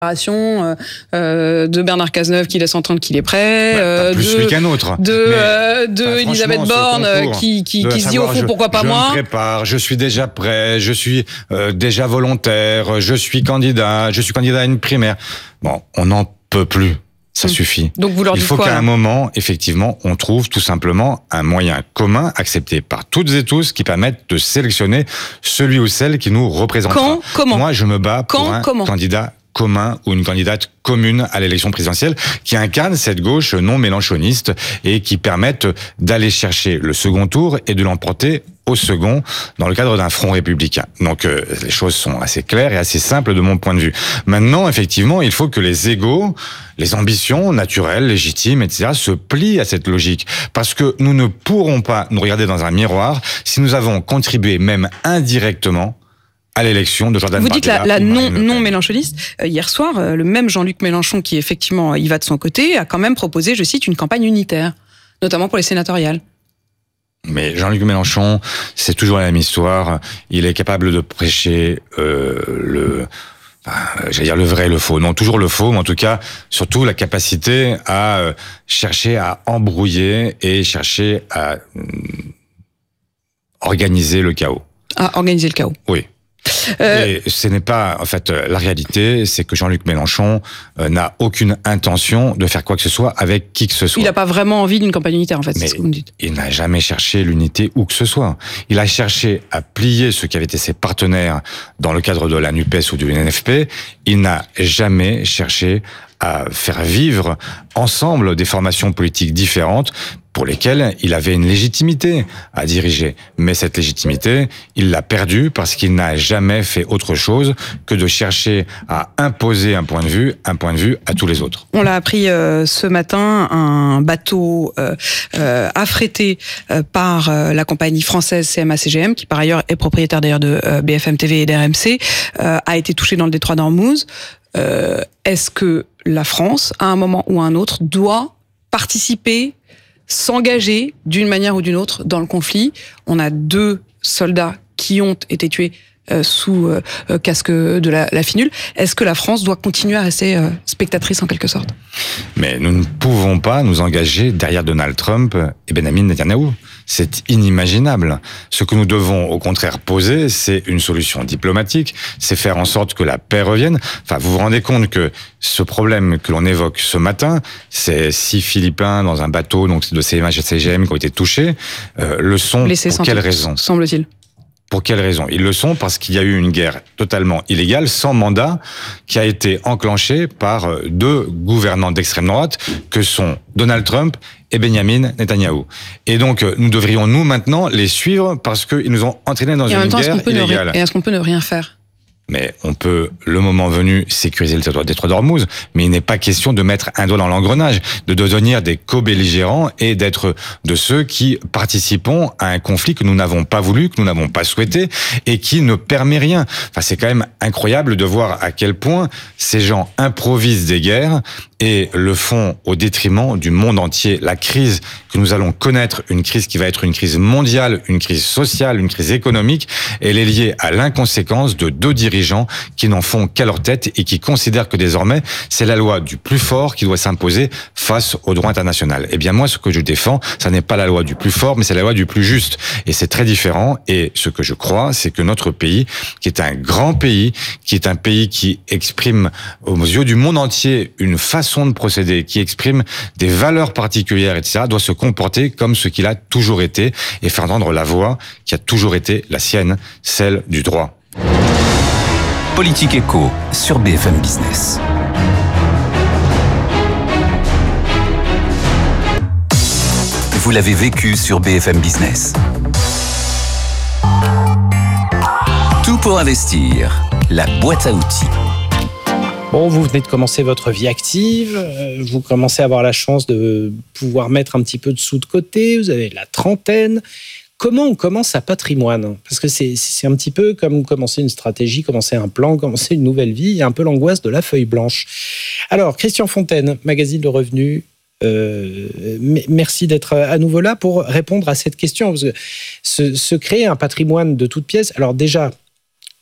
de Bernard Cazeneuve qui laisse entendre qu'il est prêt, plus lui qu'un autre. de Elisabeth Borne qui se dit au fond pourquoi pas moi. Je me prépare, je suis déjà prêt, je suis déjà volontaire, je suis candidat à une primaire. Bon, on n'en peut plus. Ça suffit. Donc vous leur dites quoi ? Il faut qu'à un moment, effectivement, on trouve tout simplement un moyen commun, accepté par toutes et tous, qui permette de sélectionner celui ou celle qui nous représentera. Comment ? Moi, je me bats pour un candidat commun ou une candidate commune à l'élection présidentielle qui incarne cette gauche non mélenchoniste et qui permette d'aller chercher le second tour et de l'emporter au second dans le cadre d'un front républicain. Donc les choses sont assez claires et assez simples de mon point de vue. Maintenant, effectivement, il faut que les égos, les ambitions naturelles, légitimes, etc., se plient à cette logique. Parce que nous ne pourrons pas nous regarder dans un miroir si nous avons contribué même indirectement à l'élection de Jordan Bardella. Vous dites la non mélenchoniste. Hier soir, le même Jean-Luc Mélenchon, qui effectivement y va de son côté, a quand même proposé, je cite, une campagne unitaire, notamment pour les sénatoriales. Mais Jean-Luc Mélenchon, c'est toujours la même histoire. Il est capable de prêcher le vrai et le faux. Non, toujours le faux, mais en tout cas, surtout la capacité à chercher à embrouiller et chercher à organiser le chaos. À organiser le chaos. Oui. Et ce n'est pas, en fait, la réalité, c'est que Jean-Luc Mélenchon n'a aucune intention de faire quoi que ce soit avec qui que ce soit. Il n'a pas vraiment envie d'une campagne unitaire, en fait, c'est ce que vous me dites. Il n'a jamais cherché l'unité où que ce soit. Il a cherché à plier ceux qui avaient été ses partenaires dans le cadre de la NUPES ou du NFP. Il n'a jamais cherché à faire vivre ensemble des formations politiques différentes pour lesquelles il avait une légitimité à diriger. Mais cette légitimité, il l'a perdue parce qu'il n'a jamais fait autre chose que de chercher à imposer un point de vue à tous les autres. On l'a appris ce matin, un bateau affrété par la compagnie française CMA-CGM, qui par ailleurs est propriétaire d'ailleurs de BFM TV et d'RMC, a été touché dans le détroit d'Ormuz. Est-ce que la France, à un moment ou à un autre, doit participer, s'engager d'une manière ou d'une autre dans le conflit? On a 2 soldats qui ont été tués sous casque de la FINUL. Est-ce que la France doit continuer à rester spectatrice en quelque sorte? Mais nous ne pouvons pas nous engager derrière Donald Trump et Benjamin Netanyahou. C'est inimaginable. Ce que nous devons au contraire poser, c'est une solution diplomatique, c'est faire en sorte que la paix revienne. Enfin, vous vous rendez compte que ce problème que l'on évoque ce matin, c'est 6 Philippins dans un bateau donc de CMA-CGM qui ont été touchés, le sont pour quelle raison, semble-t-il? Pour quelle raison? Ils le sont parce qu'il y a eu une guerre totalement illégale, sans mandat, qui a été enclenchée par 2 gouvernants d'extrême droite, que sont Donald Trump et Benjamin Netanyahou. Et donc, nous devrions, nous, maintenant, les suivre parce qu'ils nous ont entraînés dans une guerre illégale. Et est-ce qu'on peut ne rien faire? Mais on peut, le moment venu, sécuriser le détroit d'Ormuz, mais il n'est pas question de mettre un doigt dans l'engrenage, de devenir des co-belligérants et d'être de ceux qui participons à un conflit que nous n'avons pas voulu, que nous n'avons pas souhaité et qui ne permet rien. Enfin, c'est quand même incroyable de voir à quel point ces gens improvisent des guerres et le font au détriment du monde entier. La crise que nous allons connaître, une crise qui va être une crise mondiale, une crise sociale, une crise économique, elle est liée à l'inconséquence de 2 dirigeants qui n'en font qu'à leur tête et qui considèrent que désormais, c'est la loi du plus fort qui doit s'imposer face au droit international. Eh bien, moi, ce que je défends, ça n'est pas la loi du plus fort, mais c'est la loi du plus juste. Et c'est très différent. Et ce que je crois, c'est que notre pays, qui est un grand pays, qui est un pays qui exprime aux yeux du monde entier une façon de procéder, qui exprime des valeurs particulières, etc., doit se comporter comme ce qu'il a toujours été et faire entendre la voix qui a toujours été la sienne, celle du droit. Politique Écho sur BFM Business. Vous l'avez vécu sur BFM Business. Tout pour investir, la boîte à outils. Bon, vous venez de commencer votre vie active, vous commencez à avoir la chance de pouvoir mettre un petit peu de sous de côté, vous avez la trentaine. Comment on commence un patrimoine? Parce que c'est un petit peu comme commencer une stratégie, commencer un plan, commencer une nouvelle vie. Il y a un peu l'angoisse de la feuille blanche. Alors, Christian Fontaine, Magazine Le Revenu, merci d'être à nouveau là pour répondre à cette question. Parce que se créer un patrimoine de toutes pièces, alors déjà,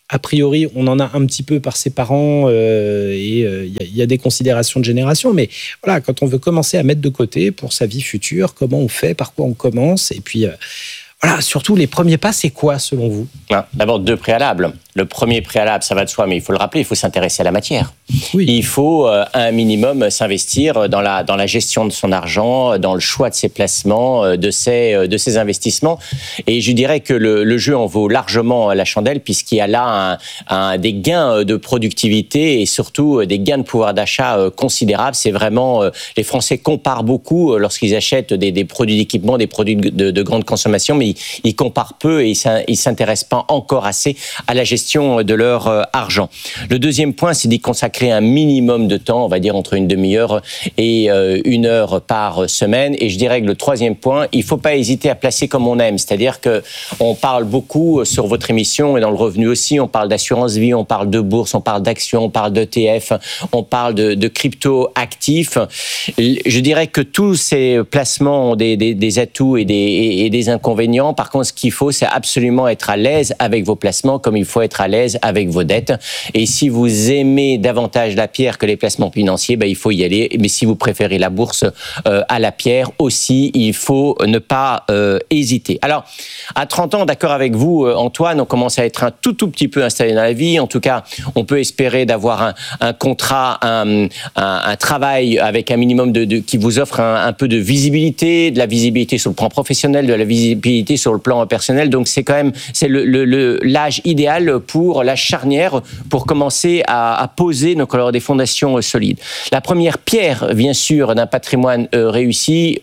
a priori, on en a un petit peu par ses parents il y a des considérations de génération. Mais voilà, quand on veut commencer à mettre de côté pour sa vie future, comment on fait, par quoi on commence, et puis voilà, surtout les premiers pas, c'est quoi selon vous ? D'abord, 2 préalables. Le premier préalable, ça va de soi, mais il faut le rappeler, il faut s'intéresser à la matière. Oui. Il faut un minimum s'investir dans la gestion de son argent, dans le choix de ses placements, de ses investissements. Et je dirais que le jeu en vaut largement la chandelle, puisqu'il y a là des gains de productivité et surtout des gains de pouvoir d'achat considérables. C'est vraiment, les Français comparent beaucoup lorsqu'ils achètent des produits d'équipement, des produits de grande consommation, mais ils comparent peu et ils s'intéressent pas encore assez à la gestion de leur argent. Le deuxième point, c'est d'y consacrer un minimum de temps, on va dire entre une demi-heure et 1 heure par semaine. Et je dirais que le troisième point, il faut pas hésiter à placer comme on aime. C'est-à-dire que on parle beaucoup sur votre émission et dans le revenu aussi, on parle d'assurance vie, on parle de bourse, on parle d'actions, on parle d'ETF, on parle de crypto-actifs. Je dirais que tous ces placements ont des atouts et des inconvénients. Par contre, ce qu'il faut, c'est absolument être à l'aise avec vos placements, comme il faut être à l'aise avec vos dettes. Et si vous aimez davantage la pierre que les placements financiers, il faut y aller. Mais si vous préférez la bourse à la pierre aussi, il faut ne pas hésiter. Alors, à 30 ans, d'accord avec vous, Antoine, on commence à être un tout petit peu installé dans la vie. En tout cas, on peut espérer d'avoir un contrat, un travail avec un minimum qui vous offre un peu de visibilité, de la visibilité sur le plan professionnel, de la visibilité sur le plan personnel. Donc, c'est l'âge idéal pour la charnière, pour commencer à poser des fondations solides. La première pierre, bien sûr, d'un patrimoine réussi,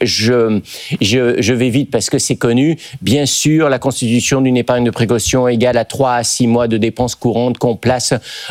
je vais vite parce que c'est connu, bien sûr, la constitution d'une épargne de précaution égale à 3 à 6 mois de dépenses courantes qu'on place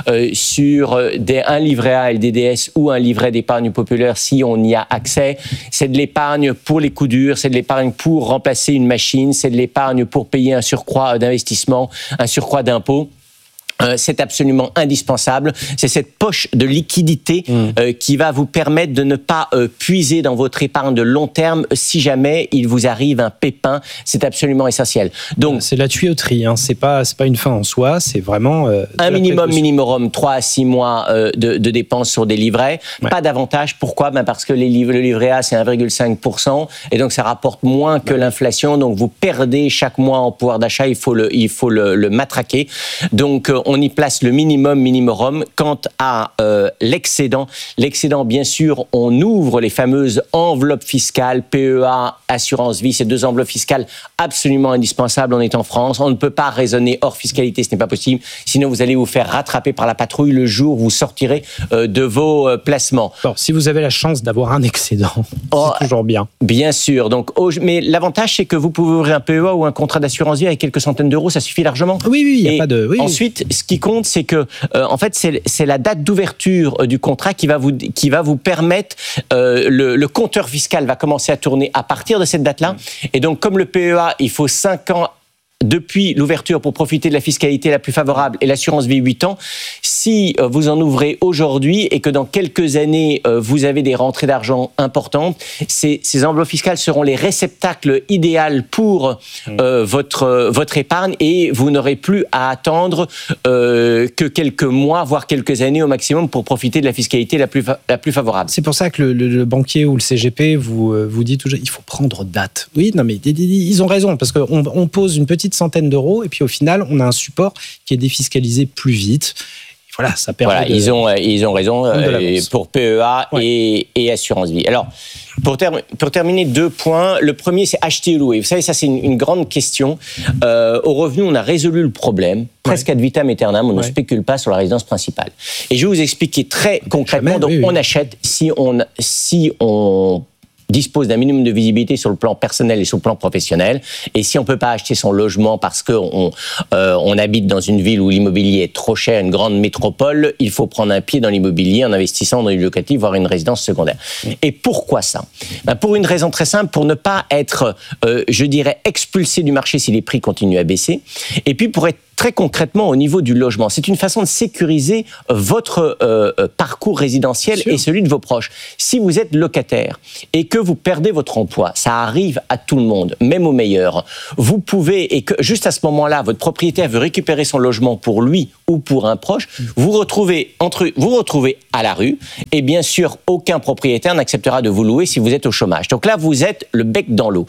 sur un livret A LDDS ou un livret d'épargne populaire si on y a accès. C'est de l'épargne pour les coups durs, c'est de l'épargne pour remplacer une machine, c'est de l'épargne pour payer un surcroît d'investissement, un surcroît d'impôt. C'est absolument indispensable. C'est cette poche de liquidité qui va vous permettre de ne pas puiser dans votre épargne de long terme si jamais il vous arrive un pépin. C'est absolument essentiel. Donc, c'est la tuyauterie, hein. C'est pas une fin en soi. C'est vraiment un minimum 3 à 6 mois de dépenses sur des livrets. Ouais. Pas davantage. Pourquoi ? Parce que le livret A, c'est 1,5%. Et donc, ça rapporte moins que l'inflation. Donc, vous perdez chaque mois en pouvoir d'achat. Il faut le matraquer. Donc, on y place le minimum. Quant à l'excédent, bien sûr, on ouvre les fameuses enveloppes fiscales, PEA, assurance vie, ces 2 enveloppes fiscales absolument indispensables. On est en France, on ne peut pas raisonner hors fiscalité, ce n'est pas possible. Sinon, vous allez vous faire rattraper par la patrouille le jour où vous sortirez de vos placements. Alors, si vous avez la chance d'avoir un excédent, c'est toujours bien. Bien sûr. Donc, mais l'avantage, c'est que vous pouvez ouvrir un PEA ou un contrat d'assurance vie avec quelques centaines d'euros, ça suffit largement. Oui, il n'y a pas de... Oui, ensuite, ce qui compte, c'est que, en fait, c'est la date d'ouverture du contrat qui va vous permettre, le compteur fiscal va commencer à tourner à partir de cette date-là. Et donc, comme le PEA, il faut 5 ans depuis l'ouverture pour profiter de la fiscalité la plus favorable et l'assurance vie 8 ans. Si vous en ouvrez aujourd'hui et que dans quelques années, vous avez des rentrées d'argent importantes, ces enveloppes fiscales seront les réceptacles idéaux pour votre épargne et vous n'aurez plus à attendre que quelques mois, voire quelques années au maximum pour profiter de la fiscalité la plus favorable. C'est pour ça que le banquier ou le CGP vous dit toujours il faut prendre date. Oui, non mais ils ont raison parce qu'on pose une petite centaine d'euros et puis au final on a un support qui est défiscalisé plus vite. Voilà, ça permet. Voilà, ils ont raison pour PEA et assurance vie. Alors, pour terminer, 2 points. Le premier, c'est acheter ou louer. Vous savez, ça c'est une grande question. Au revenu, on a résolu le problème. Presque ad vitam aeternam, on ne spécule pas sur la résidence principale. Et je vais vous expliquer très concrètement. On achète si on dispose d'un minimum de visibilité sur le plan personnel et sur le plan professionnel. Et si on peut pas acheter son logement parce que on habite dans une ville où l'immobilier est trop cher, une grande métropole, il faut prendre un pied dans l'immobilier en investissant dans du locatif, voire une résidence secondaire. Et pourquoi ça ? Pour une raison très simple, pour ne pas être, je dirais, expulsé du marché si les prix continuent à baisser. Et puis pour être très concrètement au niveau du logement. C'est une façon de sécuriser votre parcours résidentiel et celui de vos proches. Si vous êtes locataire et que vous perdez votre emploi, ça arrive à tout le monde, même aux meilleurs. Vous pouvez, et que juste à ce moment-là, votre propriétaire veut récupérer son logement pour lui ou pour un proche, vous retrouvez à la rue, et bien sûr, aucun propriétaire n'acceptera de vous louer si vous êtes au chômage. Donc là, vous êtes le bec dans l'eau.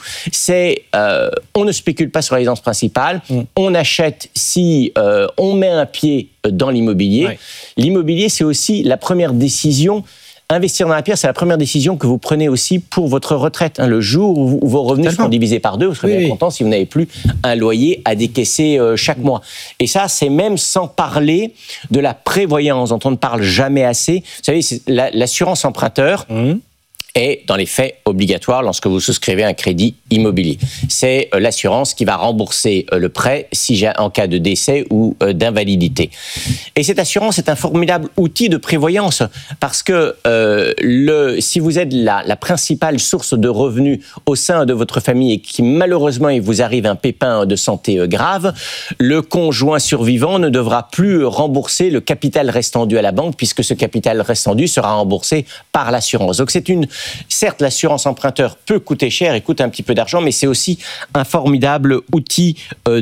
On ne spécule pas sur la résidence principale, on achète si on met un pied dans l'immobilier. Ouais. L'immobilier, c'est aussi la première décision. Investir dans la pierre, c'est la première décision que vous prenez aussi pour votre retraite. Le jour où vos revenus seront divisés par 2, vous serez bien content si vous n'avez plus un loyer à décaisser chaque mois. Et ça, c'est même sans parler de la prévoyance dont on ne parle jamais assez. Vous savez, c'est l'assurance emprunteur est, dans les faits, obligatoire lorsque vous souscrivez un crédit immobilier. C'est l'assurance qui va rembourser le prêt en cas de décès ou d'invalidité. Et cette assurance est un formidable outil de prévoyance parce que si vous êtes la principale source de revenus au sein de votre famille et qui malheureusement il vous arrive un pépin de santé grave, le conjoint survivant ne devra plus rembourser le capital restant dû à la banque puisque ce capital restant dû sera remboursé par l'assurance. Donc certes, l'assurance emprunteur peut coûter cher et coûte un petit peu d'argent, mais c'est aussi un formidable outil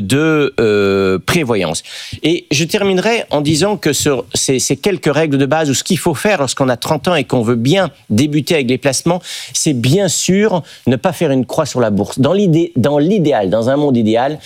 de prévoyance. Et je terminerai en disant que sur ces quelques règles de base ou ce qu'il faut faire lorsqu'on a 30 ans et qu'on veut bien débuter avec les placements, c'est bien sûr ne pas faire une croix sur la bourse. Dans l'idéal, dans un monde idéal,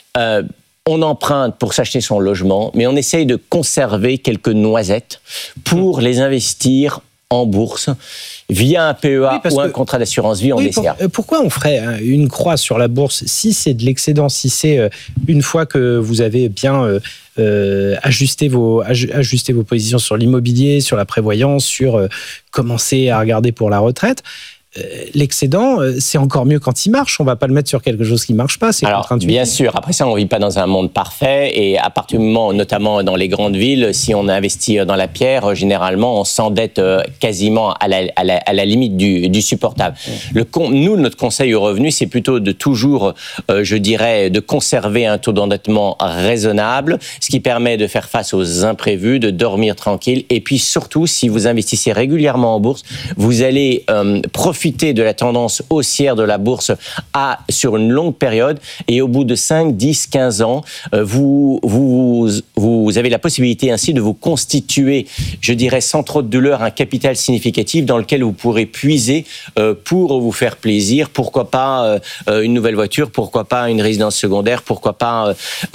on emprunte pour s'acheter son logement, mais on essaye de conserver quelques noisettes pour les investir en bourse via un PEA ou un contrat d'assurance vie en DCA. Pourquoi on ferait une croix sur la bourse si c'est de l'excédent, si c'est une fois que vous avez bien ajusté vos positions sur l'immobilier, sur la prévoyance, sur commencer à regarder pour la retraite? L'excédent, c'est encore mieux quand il marche. On va pas le mettre sur quelque chose qui marche pas. C'est contre-intuitif. Bien sûr. Après ça, on vit pas dans un monde parfait. Et à partir du moment, notamment dans les grandes villes, si on investit dans la pierre, généralement, on s'endette quasiment à la limite du supportable. Notre conseil au revenu, c'est plutôt de toujours, je dirais, de conserver un taux d'endettement raisonnable, ce qui permet de faire face aux imprévus, de dormir tranquille. Et puis surtout, si vous investissez régulièrement en bourse, vous allez profiter de la tendance haussière de la bourse sur une longue période et au bout de 5, 10, 15 ans, vous avez la possibilité ainsi de vous constituer, je dirais, sans trop de douleur, un capital significatif dans lequel vous pourrez puiser pour vous faire plaisir. Pourquoi pas une nouvelle voiture, pourquoi pas une résidence secondaire, pourquoi pas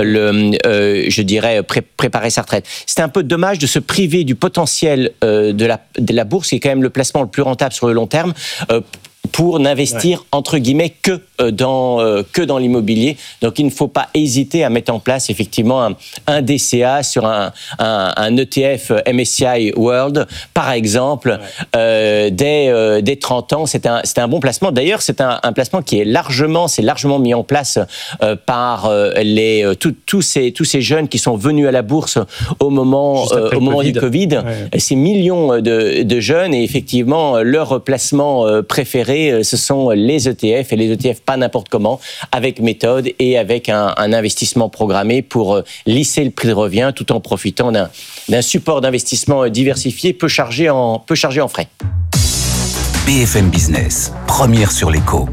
je dirais, préparer sa retraite. C'est un peu dommage de se priver du potentiel de la bourse, qui est quand même le placement le plus rentable sur le long terme, pour n'investir entre guillemets que dans l'immobilier. Donc il ne faut pas hésiter à mettre en place effectivement un DCA sur un ETF MSCI World par exemple dès 30 ans. C'est un bon placement. D'ailleurs c'est un placement qui est largement mis en place par tous ces jeunes qui sont venus à la bourse au moment du Covid. Ouais. Ces millions de jeunes et effectivement leur placement préféré ce sont les ETF et les ETF pas n'importe comment, avec méthode et avec un investissement programmé pour lisser le prix de revient tout en profitant d'un support d'investissement diversifié peu chargé en frais. BFM Business, première sur l'écho.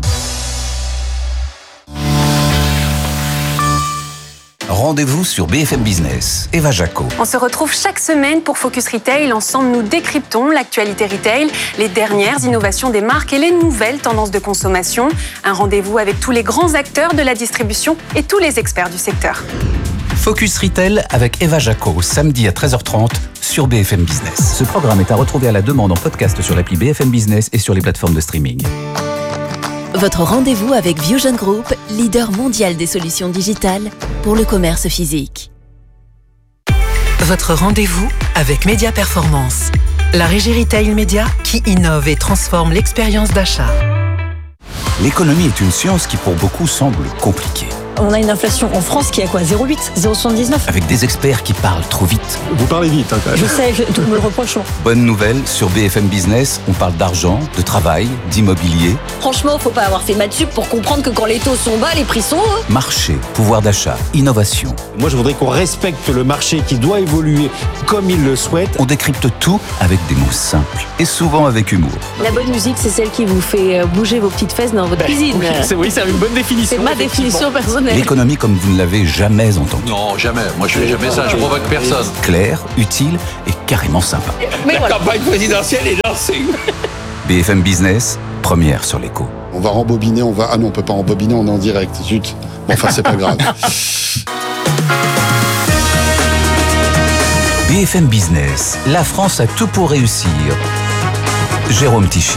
Rendez-vous sur BFM Business. Eva Jaco. On se retrouve chaque semaine pour Focus Retail. Ensemble, nous décryptons l'actualité retail, les dernières innovations des marques et les nouvelles tendances de consommation. Un rendez-vous avec tous les grands acteurs de la distribution et tous les experts du secteur. Focus Retail avec Eva Jaco, samedi à 13h30 sur BFM Business. Ce programme est à retrouver à la demande en podcast sur l'appli BFM Business et sur les plateformes de streaming. Votre rendez-vous avec Viewgen Group, leader mondial des solutions digitales pour le commerce physique. Votre rendez-vous avec Média Performance, la régie retail média qui innove et transforme l'expérience d'achat. L'économie est une science qui pour beaucoup semble compliquée. On a une inflation en France qui est à quoi ? 0,8, 0,79. Avec des experts qui parlent trop vite. Vous parlez vite, quand même. Je sais, tout me le reproche. Bonne nouvelle, sur BFM Business, on parle d'argent, de travail, d'immobilier. Franchement, faut pas avoir fait maths sup pour comprendre que quand les taux sont bas, les prix sont hauts. Marché, pouvoir d'achat, innovation. Moi, je voudrais qu'on respecte le marché qui doit évoluer comme il le souhaite. On décrypte tout avec des mots simples et souvent avec humour. La bonne musique, c'est celle qui vous fait bouger vos petites fesses dans votre cuisine. Oui, c'est une bonne définition. C'est ma définition personnelle. L'économie comme vous ne l'avez jamais entendue. Non, jamais. Moi, je fais jamais ça. Je provoque personne. Claire, utile et carrément sympa. Mais voilà. Campagne présidentielle est lancée. BFM Business, première sur l'écho. On va rembobiner, Ah non, on peut pas rembobiner, on est en direct. Zut. Bon, enfin, c'est pas grave. BFM Business, la France a tout pour réussir. Jérôme Tichit.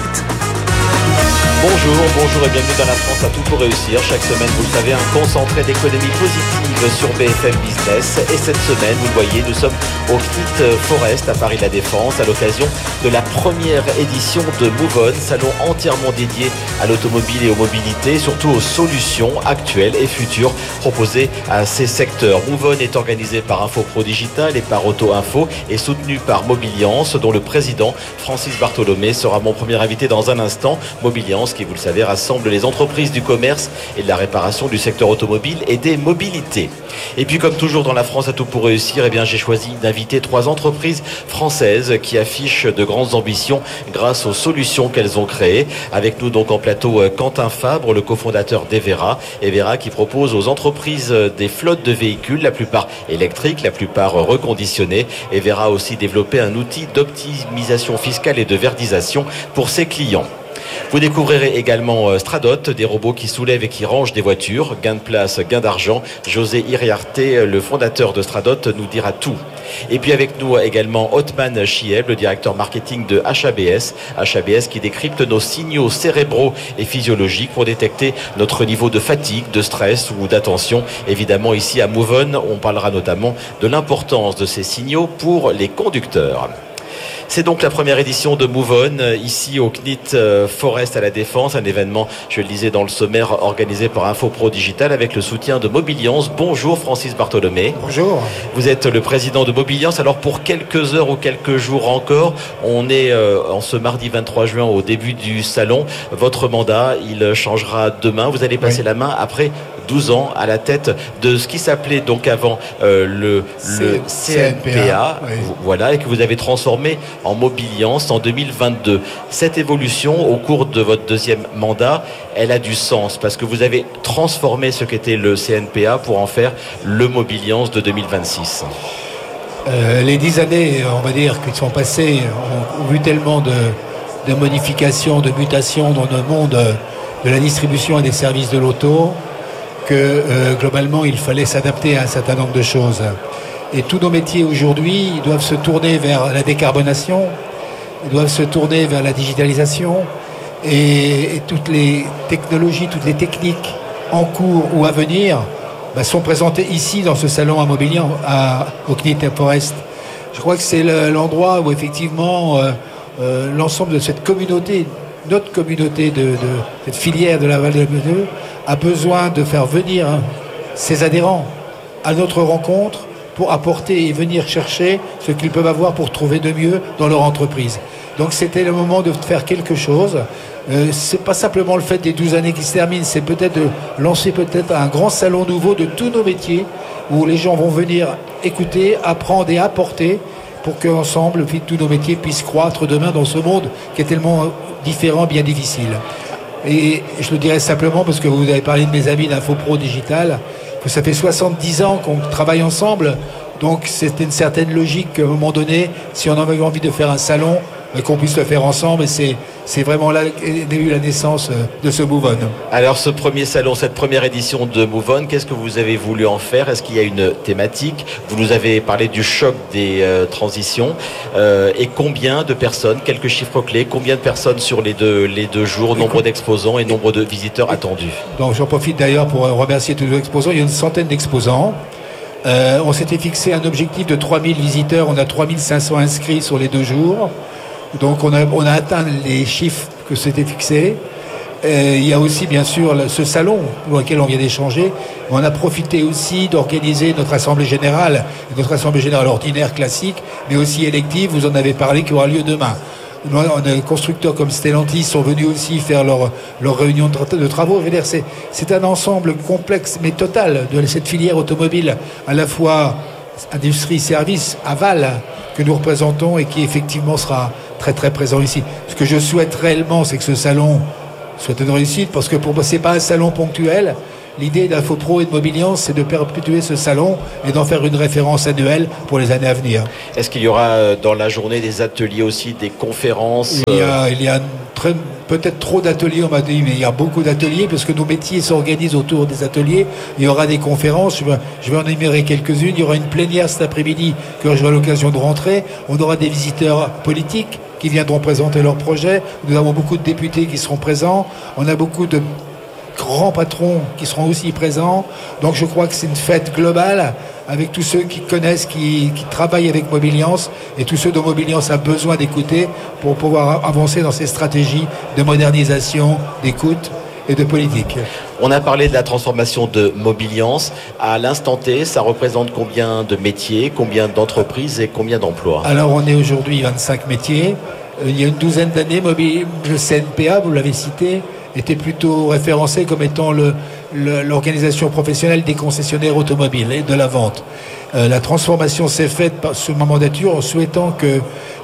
Bonjour et bienvenue dans La France à tout pour réussir. Chaque semaine, vous le savez, un concentré d'économie positive sur BFM Business. Et cette semaine, vous le voyez, nous sommes au CNIT Forest à Paris La Défense à l'occasion de la première édition de Move On, salon entièrement dédié à l'automobile et aux mobilités, surtout aux solutions actuelles et futures proposées à ces secteurs. Move On est organisé par Infopro Digital et par Auto Info et soutenu par Mobiliance, dont le président Francis Bartholomé sera mon premier invité dans un instant. Mobiliance qui, vous le savez, rassemble les entreprises du commerce et de la réparation du secteur automobile et des mobilités. Et puis, comme toujours dans La France à tout pour réussir, j'ai choisi d'inviter 3 entreprises françaises qui affichent de grandes ambitions grâce aux solutions qu'elles ont créées. Avec nous donc en plateau Quentin Fabre, le cofondateur d'Evera. Evera qui propose aux entreprises des flottes de véhicules, la plupart électriques, la plupart reconditionnés. Evera a aussi développé un outil d'optimisation fiscale et de verdisation pour ses clients. Vous découvrirez également Stradot, des robots qui soulèvent et qui rangent des voitures. Gain de place, gain d'argent. José Iriarte, le fondateur de Stradot, nous dira tout. Et puis avec nous également Othman Chieb, le directeur marketing de HABS. HABS qui décrypte nos signaux cérébraux et physiologiques pour détecter notre niveau de fatigue, de stress ou d'attention. Évidemment, ici à Move On, on parlera notamment de l'importance de ces signaux pour les conducteurs. C'est donc la première édition de Move On, ici au CNIT Forest à La Défense, un événement, je le disais dans le sommaire, organisé par Infopro Digital avec le soutien de Mobiliance. Bonjour Francis Bartholomé. Bonjour. Vous êtes le président de Mobiliance. Alors pour quelques heures ou quelques jours encore, on est en ce mardi 23 juin au début du salon. Votre mandat, il changera demain. Vous allez passer la main après 12 ans à la tête de ce qui s'appelait donc avant le CNPA, voilà, et que vous avez transformé en Mobiliance en 2022. Cette évolution au cours de votre deuxième mandat, elle a du sens parce que vous avez transformé ce qu'était le CNPA pour en faire le Mobiliance de 2026. Les 10 années, on va dire, qui sont passées ont vu tellement de modifications, de mutations dans le monde de la distribution et des services de l'auto que globalement il fallait s'adapter à un certain nombre de choses. Et tous nos métiers aujourd'hui ils doivent se tourner vers la décarbonation, ils doivent se tourner vers la digitalisation et toutes les technologies, toutes les techniques en cours ou à venir sont présentées ici dans ce salon à Mobiliance, au CNIT Forest. Je crois que c'est l'endroit où effectivement l'ensemble de cette communauté, notre communauté de cette filière de la Vallée de Meudeux a besoin de faire venir ses adhérents à notre rencontre pour apporter et venir chercher ce qu'ils peuvent avoir pour trouver de mieux dans leur entreprise. Donc c'était le moment de faire quelque chose. C'est pas simplement le fait des 12 années qui se terminent, c'est peut-être de lancer peut-être un grand salon nouveau de tous nos métiers où les gens vont venir écouter, apprendre et apporter pour qu'ensemble, tous nos métiers puissent croître demain dans ce monde qui est tellement différent, bien difficile. Et je le dirais simplement parce que vous avez parlé de mes amis d'Infopro Digital, que ça fait 70 ans qu'on travaille ensemble, donc c'était une certaine logique qu'à un moment donné, si on avait envie de faire un salon, qu'on puisse le faire ensemble, et c'est vraiment là qu'est eu la naissance de ce Move On. Alors ce premier salon, cette première édition de Move On, qu'est-ce que vous avez voulu en faire? Est-ce qu'il y a une thématique? Vous nous avez parlé du choc des transitions, et combien de personnes, quelques chiffres clés, combien de personnes sur les deux jours, nombre d'exposants et nombre de visiteurs attendus? Donc j'en profite d'ailleurs pour remercier tous les exposants, il y a une centaine d'exposants. On s'était fixé un objectif de 3000 visiteurs, on a 3500 inscrits sur les 2 jours. Donc on a atteint les chiffres que c'était fixé. Il y a aussi bien sûr ce salon pour lequel on vient d'échanger. On a profité aussi d'organiser notre assemblée générale ordinaire classique, mais aussi élective, vous en avez parlé, qui aura lieu demain. Des constructeurs comme Stellantis sont venus aussi faire leur réunion de travaux. Je veux dire, c'est un ensemble complexe mais total de cette filière automobile, à la fois industrie, service, aval, que nous représentons et qui effectivement sera très très présent ici. Ce que je souhaite réellement, c'est que ce salon soit une réussite, parce que pour moi, c'est pas un salon ponctuel. L'idée d'Infopro et de Mobiliance, c'est de perpétuer ce salon et d'en faire une référence annuelle pour les années à venir. Est-ce qu'il y aura dans la journée des ateliers aussi, des conférences? Il y a peut-être trop d'ateliers, on m'a dit, mais il y a beaucoup d'ateliers parce que nos métiers s'organisent autour des ateliers. Il y aura des conférences, je vais en énumérer quelques-unes. Il y aura une plénière cet après-midi que j'aurai l'occasion de rentrer. On aura des visiteurs politiques qui viendront présenter leurs projets. Nous avons beaucoup de députés qui seront présents. On a beaucoup de grands patrons qui seront aussi présents. Donc je crois que c'est une fête globale avec tous ceux qui connaissent, qui travaillent avec Mobiliance et tous ceux dont Mobiliance a besoin d'écouter pour pouvoir avancer dans ces stratégies de modernisation, d'écoute et de politique. On a parlé de la transformation de Mobiliance. À l'instant T, ça représente combien de métiers, combien d'entreprises et combien d'emplois? Alors on est aujourd'hui 25 métiers. Il y a une douzaine d'années, le CNPA, vous l'avez cité, était plutôt référencé comme étant l'organisation professionnelle des concessionnaires automobiles et de la vente. La transformation s'est faite sous ma mandature en souhaitant que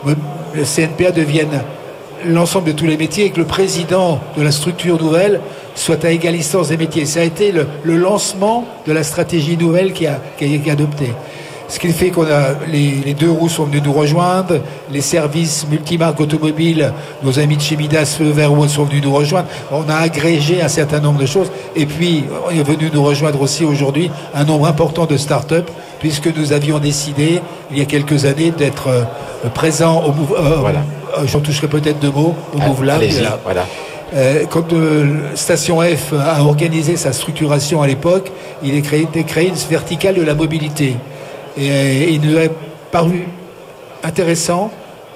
le CNPA devienne l'ensemble de tous les métiers et que le président de la structure nouvelle soit à égale distance des métiers. Ça a été le lancement de la stratégie nouvelle qui a été adoptée. Ce qui fait qu'on a les deux roues sont venus nous rejoindre, les services multimarques automobiles, nos amis de chez Midas, Feu Vert sont venus nous rejoindre. On a agrégé un certain nombre de choses et puis il est venu nous rejoindre aussi aujourd'hui un nombre important de start-up, puisque nous avions décidé il y a quelques années d'être présents au voilà. J'en toucherai peut-être deux mots au Mouvelab. Voilà. Quand Station F a organisé sa structuration à l'époque, il a créé une verticale de la mobilité. Et il nous a paru intéressant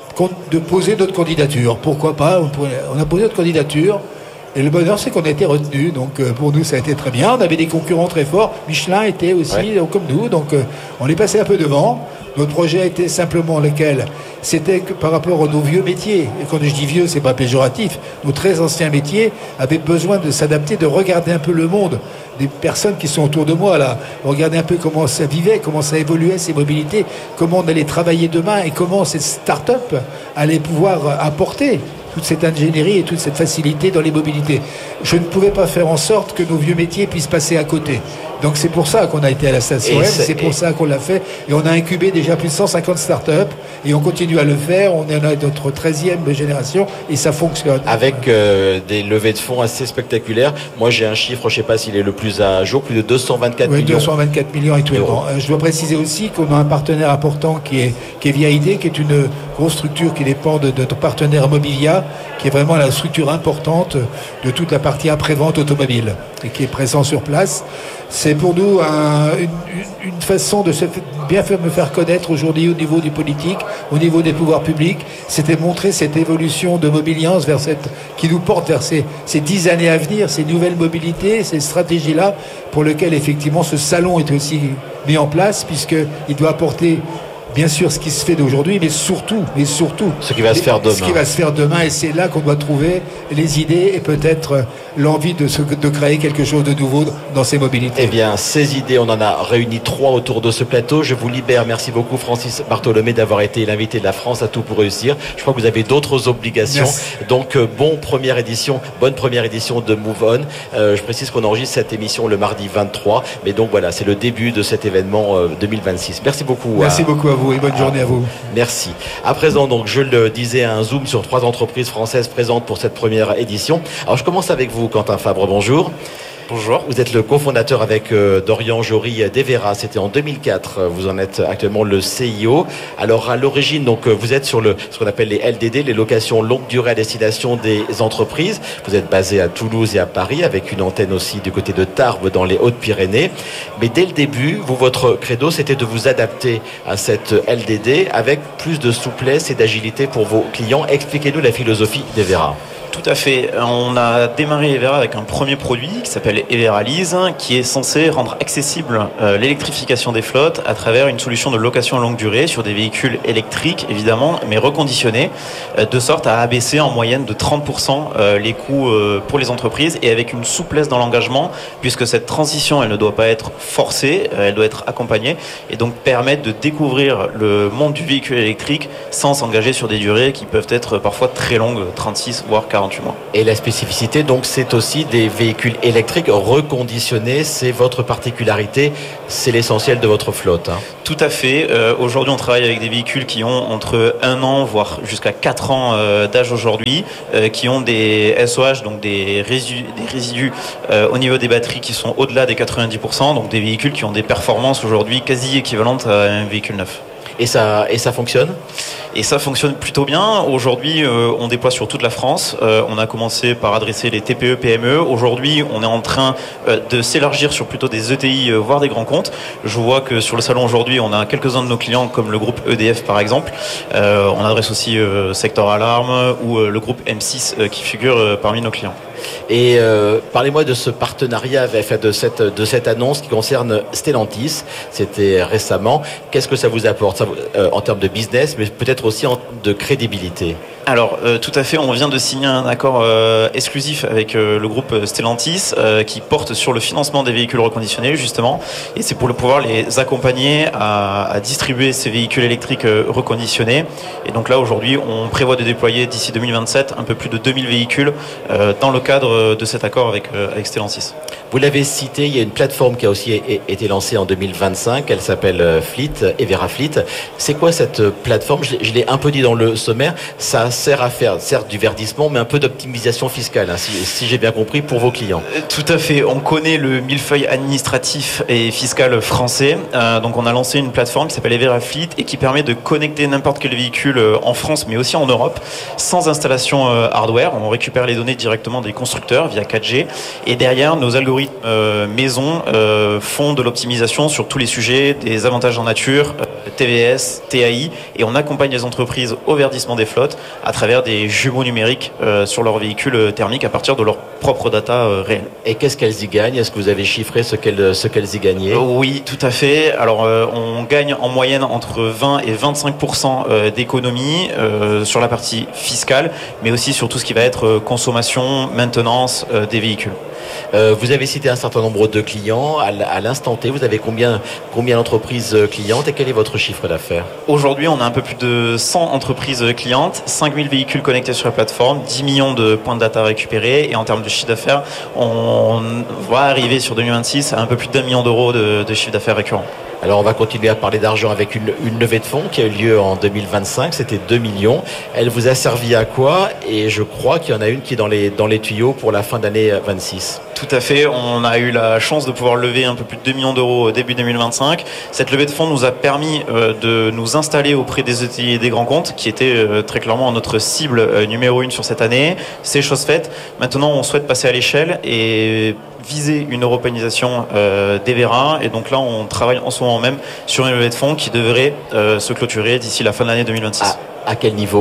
de poser notre candidature. Pourquoi pas? On a posé notre candidature. Et le bonheur, c'est qu'on a été retenu. Donc, pour nous, ça a été très bien. On avait des concurrents très forts. Michelin était aussi comme nous. Donc, on est passé un peu devant. Notre projet était simplement lequel? C'était que par rapport à nos vieux métiers, et quand je dis vieux, c'est pas péjoratif, nos très anciens métiers avaient besoin de s'adapter, de regarder un peu le monde, des personnes qui sont autour de moi là, regarder un peu comment ça vivait, comment ça évoluait, ces mobilités, comment on allait travailler demain et comment cette start-up allait pouvoir apporter toute cette ingénierie et toute cette facilité dans les mobilités. Je ne pouvais pas faire en sorte que nos vieux métiers puissent passer à côté. Donc c'est pour ça qu'on a été à la Station F, c'est pour ça qu'on l'a fait. Et on a incubé déjà plus de 150 start-up et on continue à le faire. On est à notre 13e génération et ça fonctionne. Avec des levées de fonds assez spectaculaires. Moi j'ai un chiffre, je ne sais pas s'il est le plus à jour, plus de 224 millions. 224 millions actuellement. Je dois préciser aussi qu'on a un partenaire important qui est VIA-ID, qui est une grosse structure qui dépend de notre partenaire Mobivia, qui est vraiment la structure importante de toute la partie après-vente automobile et qui est présent sur place. C'est pour nous une façon de bien me faire connaître aujourd'hui au niveau du politique, au niveau des pouvoirs publics. C'était montrer cette évolution de Mobiliance qui nous porte vers ces 10 années à venir, ces nouvelles mobilités, ces stratégies-là, pour lesquelles effectivement ce salon est aussi mis en place, puisqu'il doit apporter bien sûr ce qui se fait d'aujourd'hui, mais surtout ce qui va se faire demain. Ce qui va se faire demain, et c'est là qu'on doit trouver les idées et peut-être l'envie de créer quelque chose de nouveau dans ces mobilités. Eh bien, ces idées, on en a réuni 3 autour de ce plateau. Je vous libère. Merci beaucoup, Francis Bartholomé, d'avoir été l'invité de la France à Tout pour réussir. Je crois que vous avez d'autres obligations. Merci. Donc, bonne première édition de Move On. Je précise qu'on enregistre cette émission le mardi 23. Mais donc, voilà, c'est le début de cet événement 2026. Merci beaucoup. Merci beaucoup à vous. Et bonne journée à vous. Merci. À présent, donc, je le disais, un zoom sur 3 entreprises françaises présentes pour cette première édition. Alors, je commence avec vous, Quentin Fabre. Bonjour. Bonjour. Vous êtes le cofondateur avec Dorian Jory d'Evera. C'était en 2004. Vous en êtes actuellement le CIO. Alors, à l'origine, donc, vous êtes sur ce qu'on appelle les LDD, les locations longue durée à destination des entreprises. Vous êtes basé à Toulouse et à Paris, avec une antenne aussi du côté de Tarbes dans les Hautes-Pyrénées. Mais dès le début, votre credo, c'était de vous adapter à cette LDD avec plus de souplesse et d'agilité pour vos clients. Expliquez-nous la philosophie d'Evera. Tout à fait. On a démarré Evera avec un premier produit qui s'appelle Everalise, qui est censé rendre accessible l'électrification des flottes à travers une solution de location à longue durée sur des véhicules électriques, évidemment, mais reconditionnés, de sorte à abaisser en moyenne de 30% les coûts pour les entreprises et avec une souplesse dans l'engagement, puisque cette transition, elle ne doit pas être forcée, elle doit être accompagnée et donc permettre de découvrir le monde du véhicule électrique sans s'engager sur des durées qui peuvent être parfois très longues, 36 voire 48 mois. Et la spécificité, donc, c'est aussi des véhicules électriques reconditionnés. C'est votre particularité, c'est l'essentiel de votre flotte. Tout à fait. Aujourd'hui, on travaille avec des véhicules qui ont entre 1 an, voire jusqu'à 4 ans d'âge aujourd'hui, qui ont des SOH, donc des résidus au niveau des batteries qui sont au-delà des 90%, donc des véhicules qui ont des performances aujourd'hui quasi équivalentes à un véhicule neuf. Et ça fonctionne ? Et ça fonctionne plutôt bien. Aujourd'hui, on déploie sur toute la France. On a commencé par adresser les TPE, PME. Aujourd'hui, on est en train de s'élargir sur plutôt des ETI, voire des grands comptes. Je vois que sur le salon aujourd'hui, on a quelques-uns de nos clients, comme le groupe EDF par exemple. On adresse aussi Sector Alarme ou le groupe M6 qui figure parmi nos clients. Et parlez-moi de ce partenariat, de cette annonce qui concerne Stellantis. C'était récemment. Qu'est-ce que ça vous apporte en termes de business, mais peut-être aussi de crédibilité ? Alors, tout à fait, on vient de signer un accord exclusif avec le groupe Stellantis qui porte sur le financement des véhicules reconditionnés, justement. Et c'est pour pouvoir les accompagner à distribuer ces véhicules électriques reconditionnés. Et donc là, aujourd'hui, on prévoit de déployer d'ici 2027 un peu plus de 2000 véhicules dans le cadre de cet accord avec Stellantis. Vous l'avez cité, il y a une plateforme qui a aussi été lancée en 2025. Elle s'appelle Fleet, Evera Fleet. C'est quoi cette plateforme ? Je l'ai un peu dit dans le sommaire. Ça sert à faire, certes, du verdissement, mais un peu d'optimisation fiscale, hein, si j'ai bien compris, pour vos clients. Tout à fait. On connaît le millefeuille administratif et fiscal français. Donc, on a lancé une plateforme qui s'appelle Evera Fleet et qui permet de connecter n'importe quel véhicule en France, mais aussi en Europe, sans installation hardware. On récupère les données directement des constructeurs via 4G. Et derrière, nos algorithmes maison font de l'optimisation sur tous les sujets, des avantages en nature, TVS, TAI, et on accompagne les entreprises au verdissement des flottes à travers des jumeaux numériques sur leurs véhicules thermiques à partir de leurs propres data réelles. Et qu'est-ce qu'elles y gagnent ? Est-ce que vous avez chiffré ce qu'elles y gagnaient ? Oui, tout à fait. Alors, on gagne en moyenne entre 20 et 25% d'économie sur la partie fiscale, mais aussi sur tout ce qui va être consommation, maintenance des véhicules. Vous avez cité un certain nombre de clients. À l'instant T, vous avez combien d'entreprises clientes et quel est votre chiffre d'affaires ? Aujourd'hui, on a un peu plus de 100 entreprises clientes, 5000 véhicules connectés sur la plateforme, 10 millions de points de data récupérés et en termes de chiffre d'affaires, on va arriver sur 2026 à un peu plus d'1 million d'euros de chiffre d'affaires récurrent. Alors on va continuer à parler d'argent avec une levée de fonds qui a eu lieu en 2025, c'était 2 millions. Elle vous a servi à quoi ? Et je crois qu'il y en a une qui est dans les tuyaux pour la fin d'année 26. Tout à fait, on a eu la chance de pouvoir lever un peu plus de 2 millions d'euros début 2025. Cette levée de fonds nous a permis de nous installer auprès des ETI et des grands comptes qui étaient très clairement notre cible numéro 1 sur cette année. C'est chose faite. Maintenant, on souhaite passer à l'échelle et viser une européanisation d'Evera. Et donc là, on travaille en ce moment même sur une levée de fonds qui devrait se clôturer d'ici la fin de l'année 2026. À quel niveau ?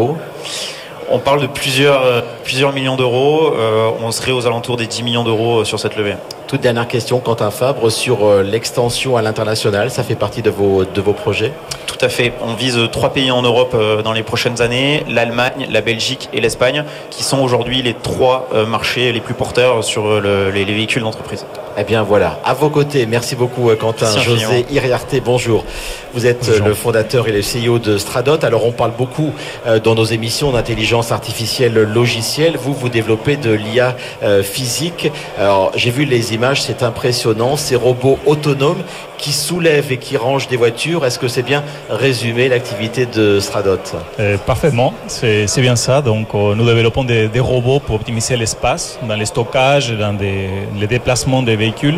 On parle de plusieurs millions d'euros. On serait aux alentours des 10 millions d'euros sur cette levée. Toute dernière question, Quentin Fabre, sur l'extension à l'international. Ça fait partie de vos projets ? Tout à fait. On vise 3 pays en Europe dans les prochaines années, l'Allemagne, la Belgique et l'Espagne, qui sont aujourd'hui les 3 marchés les plus porteurs sur les véhicules d'entreprise. Eh bien voilà, à vos côtés, merci beaucoup Quentin. José Iriarte, bonjour. Vous êtes le fondateur et le CEO de Stradot. Alors on parle beaucoup dans nos émissions d'intelligence artificielle logicielle. Vous développez de l'IA physique. Alors j'ai vu les images, c'est impressionnant. Ces robots autonomes qui soulèvent et qui rangent des voitures. Est-ce que c'est bien résumé l'activité de Stradot ? Parfaitement, c'est bien ça. Donc nous développons des robots pour optimiser l'espace dans le stockage, dans les déplacements des véhicules.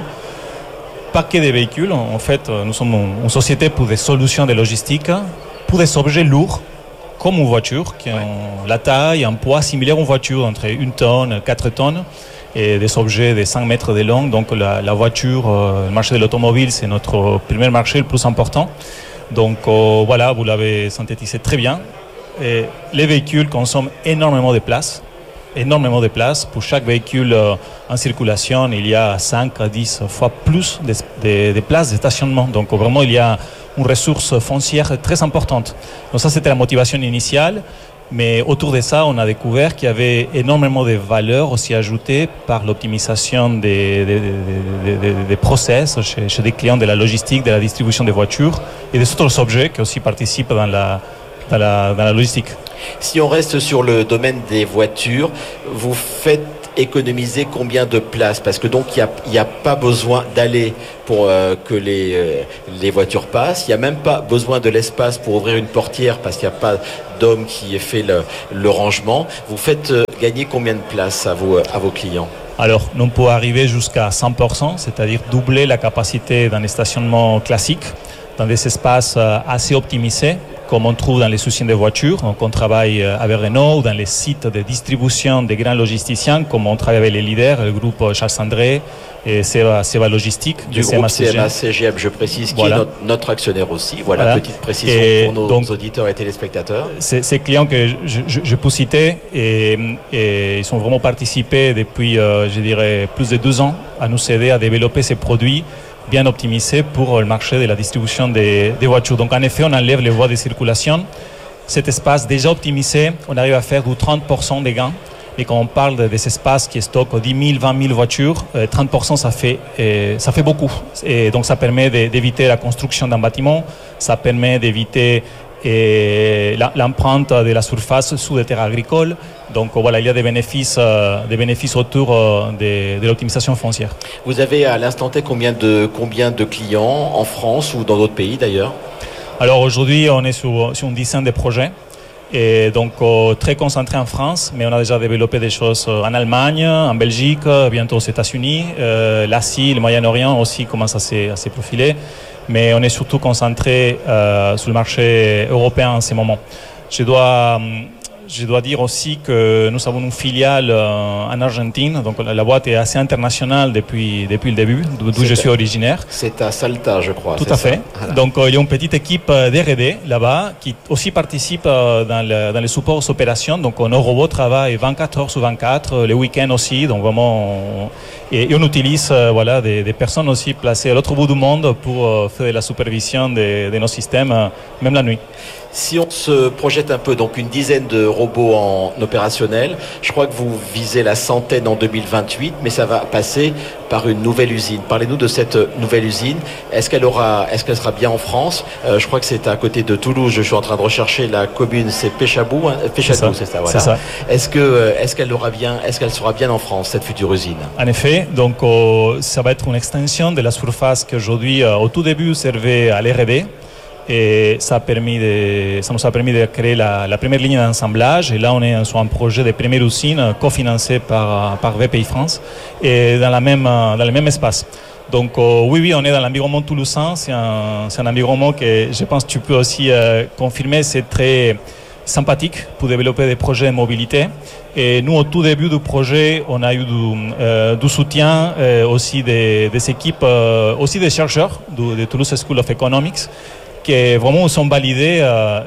Pas que des véhicules, en fait, nous sommes une société pour des solutions de logistique, pour des objets lourds, comme une voiture, qui ont la taille, un poids similaire à une voiture, entre 1 tonne, 4 tonnes, et des objets de 5 mètres de long. Donc la voiture, le marché de l'automobile, c'est notre premier marché le plus important. Donc voilà, vous l'avez synthétisé très bien. Et les véhicules consomment énormément de place. énormément de place. Pour chaque véhicule en circulation, il y a 5 à 10 fois plus de places de stationnement. Donc vraiment, il y a une ressource foncière très importante. Donc ça, c'était la motivation initiale. Mais autour de ça, on a découvert qu'il y avait énormément de valeurs aussi ajoutées par l'optimisation des process chez des clients de la logistique, de la distribution des voitures et des autres objets qui aussi participent dans la logistique. Si on reste sur le domaine des voitures, vous faites économiser combien de places? Parce que donc il n'y a pas besoin d'aller pour que les voitures passent. Il n'y a même pas besoin de l'espace pour ouvrir une portière parce qu'il n'y a pas d'homme qui ait fait le rangement. Vous faites gagner combien de places à vos clients? Alors, on peut arriver jusqu'à 100%, c'est-à-dire doubler la capacité d'un stationnement classique dans des espaces assez optimisés, comme on trouve dans les usines de voitures. Donc, on travaille avec Renault ou dans les sites de distribution des grands logisticiens, comme on travaille avec les leaders, le groupe Charles Sandré et Seva Logistique. Du groupe CMA-CGM, je précise, qui est notre actionnaire aussi. Voilà, petite précision pour nos auditeurs et téléspectateurs. Ces clients que je peux citer, et ils ont vraiment participé depuis, je dirais, plus de 2 ans à nous aider à développer ces produits bien optimisé pour le marché de la distribution des voitures. Donc en effet, on enlève les voies de circulation. Cet espace déjà optimisé, on arrive à faire du 30% des gains. Et quand on parle de ces espaces qui stockent 10 000, 20 000 voitures, 30% ça fait beaucoup. Et donc ça permet d'éviter la construction d'un bâtiment, ça permet d'éviter l'empreinte de la surface sous des terres agricoles. Donc voilà, il y a des bénéfices autour de l'optimisation foncière. Vous avez à l'instant T combien de clients en France ou dans d'autres pays d'ailleurs? Alors aujourd'hui, on est sur une dizaine de projets. Et donc très concentré en France, mais on a déjà développé des choses en Allemagne, en Belgique, bientôt aux États-Unis, l'Asie, le Moyen-Orient aussi commence à se profiler, mais on est surtout concentré sur le marché européen en ce moment. Je dois dire aussi que nous avons une filiale en Argentine, donc la boîte est assez internationale depuis le début, d'où je suis originaire. C'est à Salta, je crois. Tout à fait. Voilà. Donc il y a une petite équipe d'R&D là-bas qui aussi participe dans les supports aux opérations. Donc nos robots travaillent 24 heures sur 24, les week-ends aussi. Donc vraiment, et on utilise des personnes aussi placées à l'autre bout du monde pour faire de la supervision de nos systèmes, même la nuit. Si on se projette un peu, donc une dizaine de robots en opérationnel, je crois que vous visez la centaine en 2028, mais ça va passer par une nouvelle usine. Parlez-nous de cette nouvelle usine. Est-ce qu'elle sera bien en France? Je crois que c'est à côté de Toulouse. Je suis en train de rechercher la commune. C'est Péchadou, hein, c'est ça. Voilà. C'est ça. Est-ce qu'elle sera bien en France, cette future usine? En effet, donc ça va être une extension de la surface qu'aujourd'hui, au tout début, servait à l'R&D. Et ça nous a permis de créer la première ligne d'assemblage. Et là, on est sur un projet de première usine cofinancé par VPI France et dans le même espace. Donc oui, on est dans l'environnement toulousain. C'est un environnement que je pense que tu peux aussi confirmer. C'est très sympathique pour développer des projets de mobilité. Et nous, au tout début du projet, on a eu du soutien aussi des équipes, aussi des chercheurs de Toulouse School of Economics, qui vraiment sont validés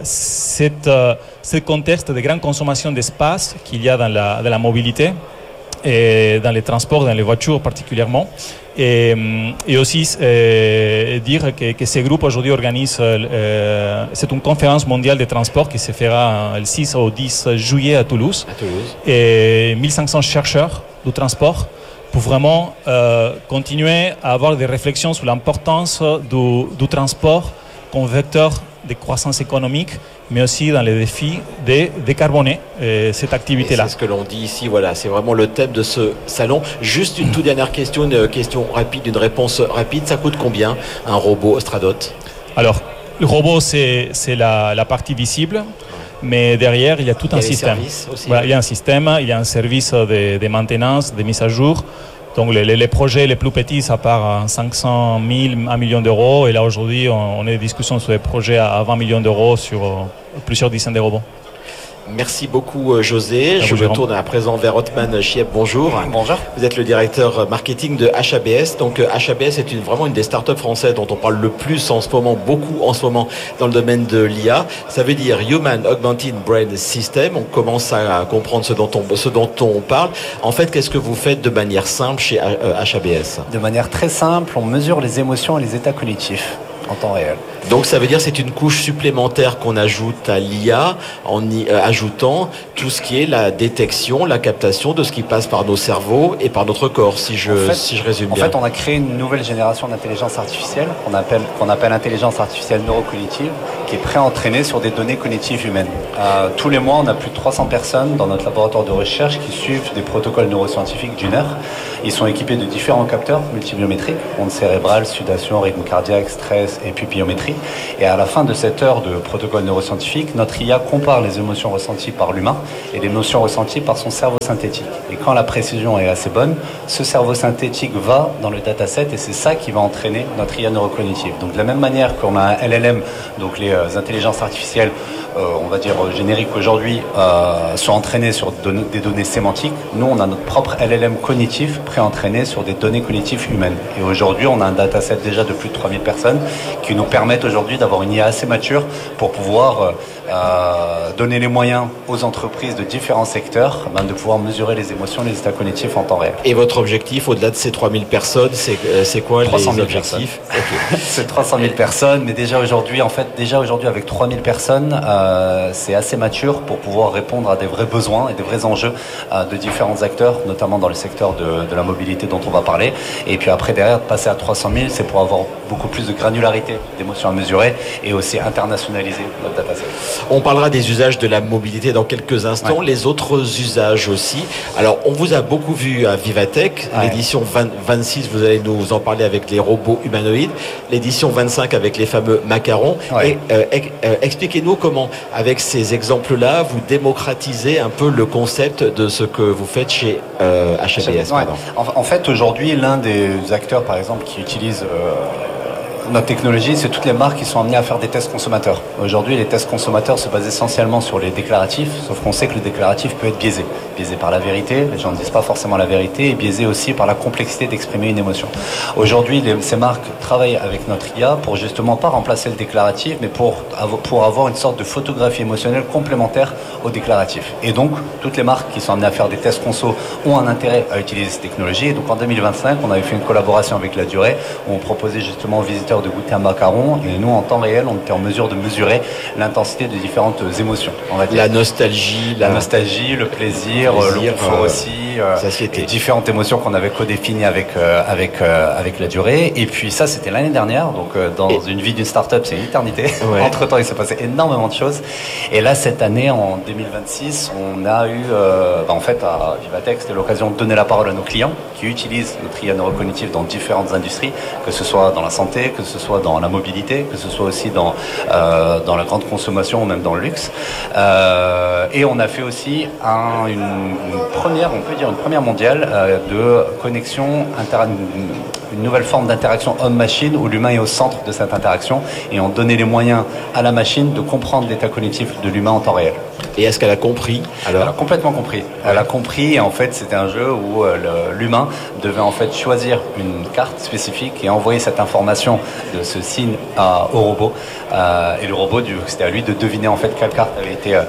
ce contexte de grande consommation d'espace qu'il y a dans la mobilité et dans les transports, dans les voitures particulièrement. Et aussi dire que ces groupes aujourd'hui organisent, c'est une conférence mondiale des transports qui se fera le 6 au 10 juillet à Toulouse. Et 1500 chercheurs du transport pour vraiment continuer à avoir des réflexions sur l'importance du transport comme vecteur de croissance économique, mais aussi dans les défis de décarboner cette activité-là. C'est ce que l'on dit ici, voilà, c'est vraiment le thème de ce salon. Juste une toute dernière question, une question rapide, une réponse rapide. Ça coûte combien un robot Stradot? Alors, le robot, c'est la partie visible, mais derrière, il y a tout un système. Voilà, il y a un système, il y a un service de maintenance, de mise à jour. Donc les projets les plus petits, ça part à 500 000, 1 million d'euros. Et là, aujourd'hui, on est en discussion sur des projets à 20 millions d'euros sur plusieurs dizaines de robots. Merci beaucoup José. Je me tourne à présent vers Othman Chieb. Bonjour. Bonjour. Vous êtes le directeur marketing de HABS. Donc HABS est vraiment une des startups françaises dont on parle le plus en ce moment, beaucoup en ce moment dans le domaine de l'IA. Ça veut dire Human Augmented Brain System. On commence à comprendre ce dont on parle. En fait, qu'est-ce que vous faites de manière simple chez HABS? De manière très simple, on mesure les émotions et les états cognitifs en temps réel. Donc ça veut dire que c'est une couche supplémentaire qu'on ajoute à l'IA en y ajoutant tout ce qui est la détection, la captation de ce qui passe par nos cerveaux et par notre corps, si je résume bien. En fait, on a créé une nouvelle génération d'intelligence artificielle qu'on appelle intelligence artificielle neurocognitive, qui est pré-entraînée sur des données cognitives humaines. Tous les mois, on a plus de 300 personnes dans notre laboratoire de recherche qui suivent des protocoles neuroscientifiques d'une heure. Ils sont équipés de différents capteurs multibiométriques, ondes cérébrales, sudation, rythme cardiaque, stress et pupillométrie. Et à la fin de cette heure de protocole neuroscientifique, notre IA compare les émotions ressenties par l'humain et les émotions ressenties par son cerveau synthétique. Et quand la précision est assez bonne, ce cerveau synthétique va dans le dataset et c'est ça qui va entraîner notre IA neurocognitive. Donc de la même manière qu'on a un LLM, donc les intelligences artificielles, on va dire génériques aujourd'hui, sont entraînées sur des données sémantiques, nous on a notre propre LLM cognitif pré-entraîné sur des données cognitives humaines. Et aujourd'hui on a un dataset déjà de plus de 3000 personnes qui nous permettent aujourd'hui d'avoir une IA assez mature pour pouvoir donner les moyens aux entreprises de différents secteurs de pouvoir mesurer les émotions, les états cognitifs en temps réel. Et votre objectif au-delà de ces 3000 personnes, c'est quoi 300 000 les objectifs? Okay. C'est 300 000 personnes, mais déjà aujourd'hui avec 3000 personnes, c'est assez mature pour pouvoir répondre à des vrais besoins et des vrais enjeux de différents acteurs, notamment dans le secteur de la mobilité dont on va parler. Et puis après, derrière, passer à 300 000, c'est pour avoir beaucoup plus de granularité d'émotions à mesurer et aussi internationaliser notre dataset. On parlera des usages de la mobilité dans quelques instants, les autres usages aussi. Alors, on vous a beaucoup vu à Vivatech, l'édition 26, vous allez nous en parler avec les robots humanoïdes, l'édition 25 avec les fameux macarons. Et expliquez-nous comment, avec ces exemples-là, vous démocratisez un peu le concept de ce que vous faites chez HABS. En fait, aujourd'hui, l'un des acteurs, par exemple, qui utilise notre technologie, c'est toutes les marques qui sont amenées à faire des tests consommateurs. Aujourd'hui, les tests consommateurs se basent essentiellement sur les déclaratifs, sauf qu'on sait que le déclaratif peut être biaisé. Biaisé par la vérité, les gens ne disent pas forcément la vérité, et biaisé aussi par la complexité d'exprimer une émotion. Aujourd'hui, ces marques travaillent avec notre IA pour justement pas remplacer le déclaratif, mais pour avoir une sorte de photographie émotionnelle complémentaire au déclaratif. Et donc, toutes les marques qui sont amenées à faire des tests conso ont un intérêt à utiliser ces technologies. Et donc, en 2025, on avait fait une collaboration avec La Durée, où on proposait justement aux visiteurs de goûter un macaron, et nous en temps réel on était en mesure de mesurer l'intensité de différentes émotions, on va dire. La nostalgie, le plaisir, le confort aussi, et différentes émotions qu'on avait codéfinies avec La Durée. Et puis ça, c'était l'année dernière, donc dans une vie d'une start-up, c'est une éternité. Entre temps, il s'est passé énormément de choses. Et là, cette année, en 2026, on a eu en fait à Vivatech, c'était l'occasion de donner la parole à nos clients qui utilisent notre IA neurocognitive dans différentes industries, que ce soit dans la santé, que ce soit dans la mobilité, que ce soit aussi dans la grande consommation ou même dans le luxe. Et on a fait aussi une première mondiale de connexion, une nouvelle forme d'interaction homme-machine où l'humain est au centre de cette interaction et on donnait les moyens à la machine de comprendre l'état cognitif de l'humain en temps réel. Et est-ce qu'elle a compris alors? Elle a complètement compris. Elle a compris et en fait c'était un jeu où l'humain devait en fait choisir une carte spécifique et envoyer cette information de ce signe au robot. Et le robot, c'était à lui de deviner en fait quelle carte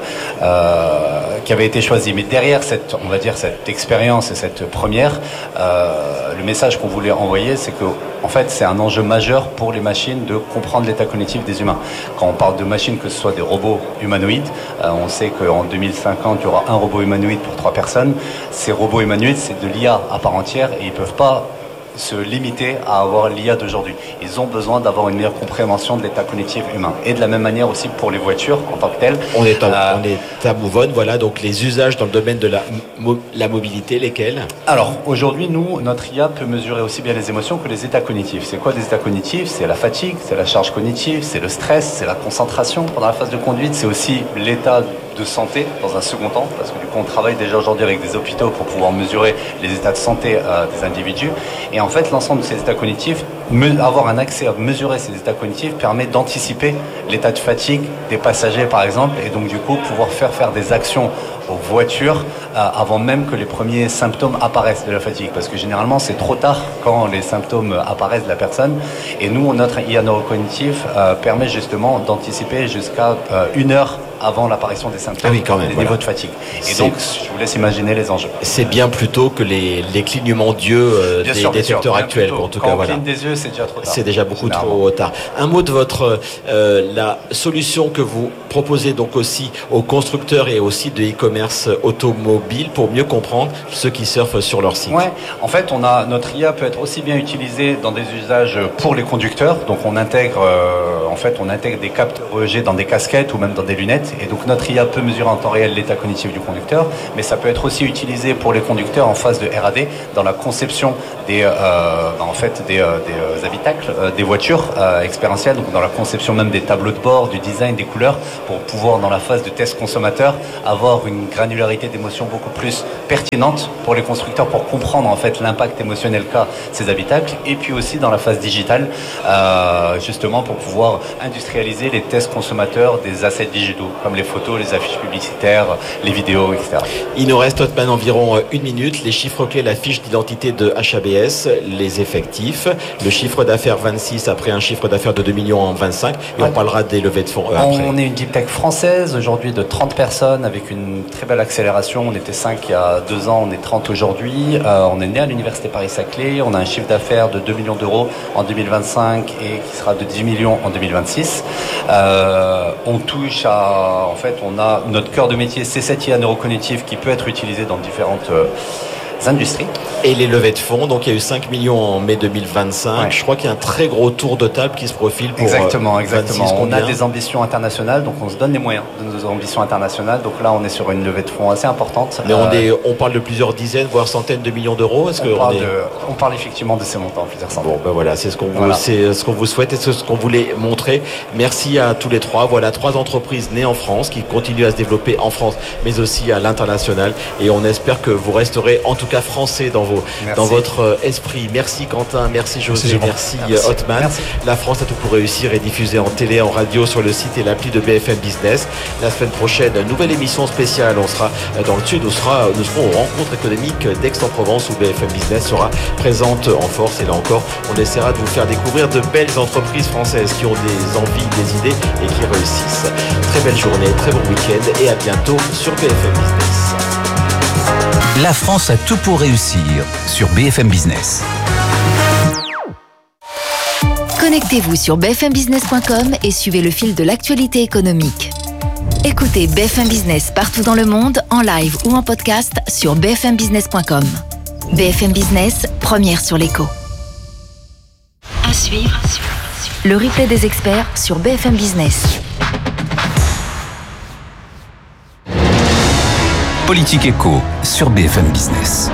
qui avait été choisie. Mais derrière cette expérience et cette première, le message qu'on voulait envoyer, c'est que en fait, c'est un enjeu majeur pour les machines de comprendre l'état cognitif des humains. Quand on parle de machines, que ce soit des robots humanoïdes, on sait qu'en 2050, il y aura un robot humanoïde pour 3 personnes. Ces robots humanoïdes, c'est de l'IA à part entière et ils ne peuvent pas se limiter à avoir l'IA d'aujourd'hui. Ils ont besoin d'avoir une meilleure compréhension de l'état cognitif humain. Et de la même manière aussi pour les voitures en tant que telles. On est à Mouvonne, voilà, donc les usages dans le domaine de la mobilité, lesquels? Alors, aujourd'hui, notre IA peut mesurer aussi bien les émotions que les états cognitifs. C'est quoi des états cognitifs? C'est la fatigue, c'est la charge cognitive, c'est le stress, c'est la concentration pendant la phase de conduite, c'est aussi l'état de santé dans un second temps, parce que du coup on travaille déjà aujourd'hui avec des hôpitaux pour pouvoir mesurer les états de santé des individus. Et en fait, l'ensemble de ces états cognitifs, avoir un accès à mesurer ces états cognitifs permet d'anticiper l'état de fatigue des passagers par exemple, et donc du coup pouvoir faire des actions aux voitures avant même que les premiers symptômes apparaissent de la fatigue, parce que généralement c'est trop tard quand les symptômes apparaissent de la personne. Et nous, notre IA neurocognitif permet justement d'anticiper jusqu'à 1 heure avant l'apparition des symptômes, des niveaux de fatigue. Et donc, je vous laisse imaginer les enjeux. C'est bien plutôt que les clignements d'yeux des détecteurs actuels. En tout cas, voilà. Quand on cligne des yeux, c'est déjà trop tard. C'est déjà beaucoup trop tard. Un mot de votre la solution que vous proposez donc aussi aux constructeurs et aussi de e-commerce automobile pour mieux comprendre ceux qui surfent sur leur site. Ouais. En fait, notre IA peut être aussi bien utilisée dans des usages pour les conducteurs. Donc, on intègre des capteurs EEG dans des casquettes ou même dans des lunettes. Et donc notre IA peut mesurer en temps réel l'état cognitif du conducteur, mais ça peut être aussi utilisé pour les conducteurs en phase de R&D dans la conception des habitacles des voitures expérientielles, donc dans la conception même des tableaux de bord, du design, des couleurs, pour pouvoir dans la phase de test consommateur avoir une granularité d'émotion beaucoup plus pertinente pour les constructeurs pour comprendre en fait l'impact émotionnel qu'a ces habitacles, et puis aussi dans la phase digitale justement pour pouvoir industrialiser les tests consommateurs des assets digitaux, comme les photos, les affiches publicitaires, les vidéos, etc. Il nous reste, Othman, environ 1 minute. Les chiffres clés, la fiche d'identité de HABS, les effectifs, le chiffre d'affaires 26 après un chiffre d'affaires de 2 millions en 25, et on parlera des levées de fonds après. On est une deep tech française, aujourd'hui de 30 personnes, avec une très belle accélération. On était 5 il y a 2 ans, on est 30 aujourd'hui. On est né à l'Université Paris-Saclay, on a un chiffre d'affaires de 2 millions d'euros en 2025 et qui sera de 10 millions en 2026. On touche on a notre cœur de métier, c'est cette IA neurocognitive qui peut être utilisée dans différentes industries. Et les levées de fonds, donc il y a eu 5 millions en mai 2025. Ouais. Je crois qu'il y a un très gros tour de table qui se profile pour Exactement. On a des ambitions internationales, donc on se donne les moyens de nos ambitions internationales. Donc là, on est sur une levée de fonds assez importante. Mais on parle de plusieurs dizaines, voire centaines de millions d'euros. On parle effectivement de ces montants, plusieurs centaines. Bon, ben voilà, c'est ce qu'on vous souhaite et c'est ce qu'on voulait montrer. Merci à tous les trois. Voilà, 3 entreprises nées en France qui continuent à se développer en France, mais aussi à l'international. Et on espère que vous resterez en tout cas français dans votre esprit. Merci Quentin, merci José, merci Othman. La France a tout pour réussir est diffusée en télé, en radio, sur le site et l'appli de BFM Business. La semaine prochaine, nouvelle émission spéciale. On sera dans le sud, nous serons aux rencontres économiques d'Aix-en-Provence où BFM Business sera présente en force. Et là encore, on essaiera de vous faire découvrir de belles entreprises françaises qui ont des envies, des idées et qui réussissent. Très belle journée, très bon week-end et à bientôt sur BFM Business. La France a tout pour réussir sur BFM Business. Connectez-vous sur bfmbusiness.com et suivez le fil de l'actualité économique. Écoutez BFM Business partout dans le monde, en live ou en podcast sur bfmbusiness.com. BFM Business, première sur l'écho. À suivre, le replay des experts sur BFM Business. Politique Éco sur BFM Business.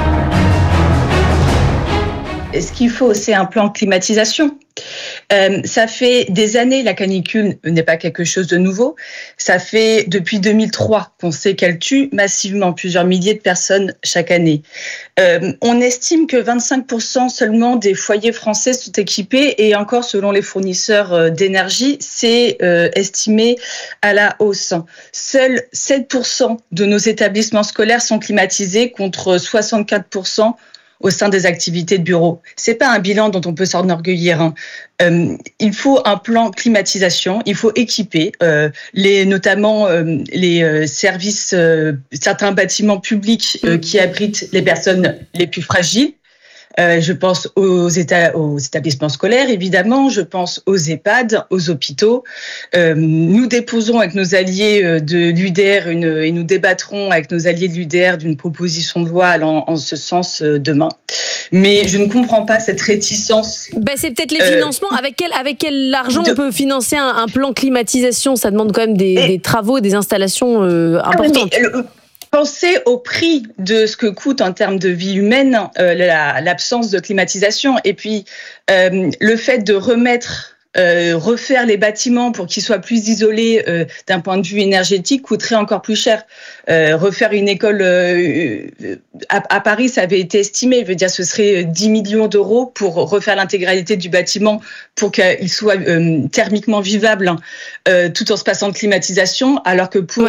Ce qu'il faut, c'est un plan climatisation. Ça fait des années, la canicule n'est pas quelque chose de nouveau. Ça fait depuis 2003 qu'on sait qu'elle tue massivement plusieurs milliers de personnes chaque année. On estime que 25% seulement des foyers français sont équipés et encore selon les fournisseurs d'énergie, c'est estimé à la hausse. Seuls 7% de nos établissements scolaires sont climatisés contre 64% au sein des activités de bureau. C'est pas un bilan dont on peut s'enorgueillir. Il faut un plan climatisation. Il faut équiper notamment les services, certains bâtiments publics qui abritent les personnes les plus fragiles. Je pense aux établissements scolaires, évidemment. Je pense aux EHPAD, aux hôpitaux. Nous déposons avec nos alliés de l'UDR et nous débattrons avec nos alliés de l'UDR d'une proposition de loi allant en ce sens demain. Mais je ne comprends pas cette réticence. C'est peut-être les financements. Avec quel argent on peut financer un plan climatisation ? Ça demande quand même des travaux, des installations importantes. Pensez au prix de ce que coûte en termes de vie humaine l'absence de climatisation et puis le fait de remettre refaire les bâtiments pour qu'ils soient plus isolés d'un point de vue énergétique coûterait encore plus cher. Refaire une école à Paris, ça avait été estimé. Je veux dire, ce serait 10 millions d'euros pour refaire l'intégralité du bâtiment pour qu'il soit thermiquement vivable, tout en se passant de climatisation, alors que pour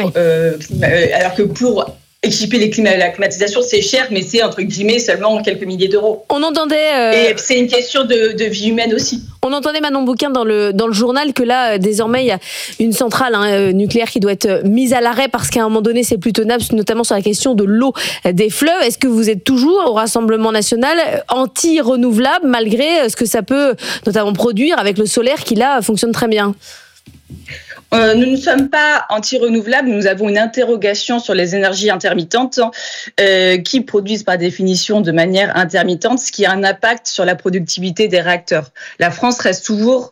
équiper la climatisation, c'est cher, mais c'est entre guillemets seulement quelques milliers d'euros. On entendait. Et c'est une question de vie humaine aussi. On entendait Manon Bouquin dans le journal que là, désormais, il y a une centrale nucléaire qui doit être mise à l'arrêt parce qu'à un moment donné, c'est plus tenable, notamment sur la question de l'eau des fleuves. Est-ce que vous êtes toujours au Rassemblement national anti-renouvelable, malgré ce que ça peut notamment produire avec le solaire qui là fonctionne très bien? Nous ne sommes pas anti-renouvelables, nous avons une interrogation sur les énergies intermittentes qui produisent par définition de manière intermittente, ce qui a un impact sur la productivité des réacteurs. La France reste toujours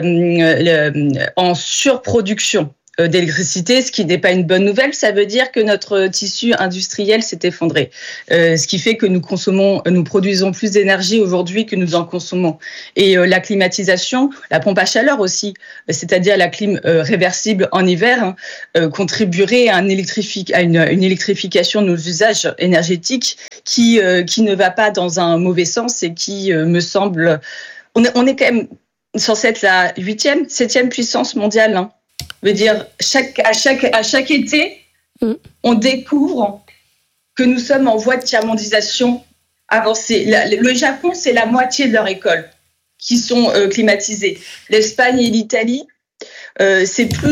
en surproduction d'électricité, ce qui n'est pas une bonne nouvelle. Ça veut dire que notre tissu industriel s'est effondré, ce qui fait que nous produisons plus d'énergie aujourd'hui que nous en consommons. Et la climatisation, la pompe à chaleur aussi, c'est-à-dire la clim réversible en hiver, contribuerait à une électrification de nos usages énergétiques qui ne va pas dans un mauvais sens et qui me semble... On est quand même censé être la 8e, 7e puissance mondiale, hein. Je veux dire, à chaque été, on découvre que nous sommes en voie de tiers-mondisation avancée. Le Japon, c'est la moitié de leurs écoles qui sont climatisées. L'Espagne et l'Italie, c'est plus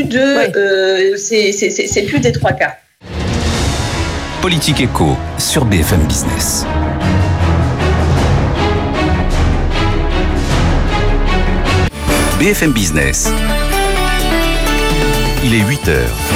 des 3 quarts. Politique Éco sur BFM Business. BFM Business. Il est 8h.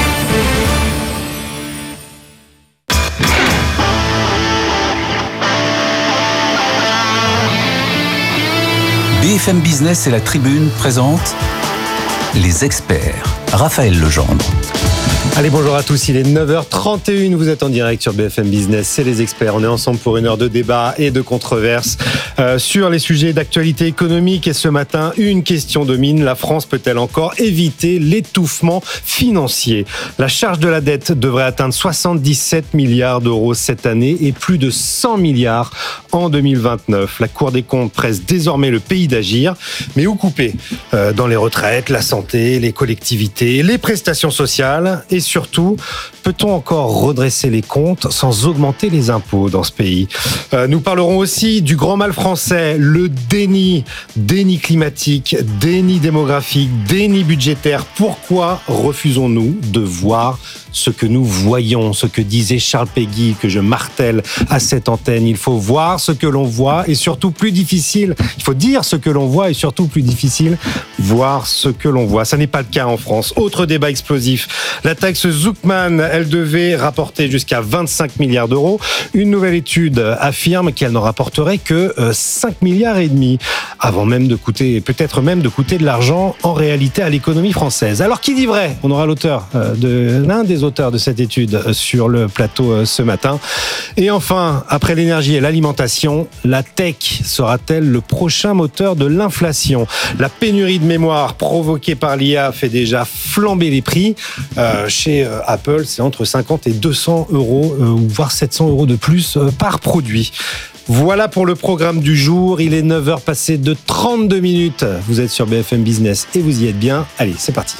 BFM Business et la Tribune présentent les experts. Raphaël Legendre. Allez, bonjour à tous, il est 9h31, vous êtes en direct sur BFM Business, c'est les experts. On est ensemble pour une heure de débat et de controverse sur les sujets d'actualité économique. Et ce matin, une question domine, la France peut-elle encore éviter l'étouffement financier? La charge de la dette devrait atteindre 77 milliards d'euros cette année et plus de 100 milliards en 2029. La Cour des comptes presse désormais le pays d'agir, mais où couper? Dans les retraites, la santé, les collectivités, les prestations sociales. Et surtout, peut-on encore redresser les comptes sans augmenter les impôts dans ce pays? Nous parlerons aussi du grand mal français, le déni climatique, déni démographique, déni budgétaire. Pourquoi refusons-nous de voir ce que nous voyons, ce que disait Charles Péguy, que je martèle à cette antenne? Il faut voir ce que l'on voit et surtout plus difficile. Il faut dire ce que l'on voit et surtout plus difficile, voir ce que l'on voit. Ça n'est pas le cas en France. Autre débat explosif. La taxe Zuckman, elle devait rapporter jusqu'à 25 milliards d'euros. Une nouvelle étude affirme qu'elle n'en rapporterait que 5 milliards et demi, avant même de coûter, peut-être même de coûter de l'argent en réalité à l'économie française. Alors qui dit vrai? On aura l'un des auteurs de cette étude sur le plateau ce matin. Et enfin, après l'énergie et l'alimentation, la tech sera-t-elle le prochain moteur de l'inflation? La pénurie de mémoire provoquée par l'IA fait déjà flamber les prix. Chez Apple, c'est entre 50 et 200 euros, voire 700 euros de plus par produit. Voilà pour le programme du jour. Il est 9h passé de 32 minutes. Vous êtes sur BFM Business et vous y êtes bien. Allez, c'est parti.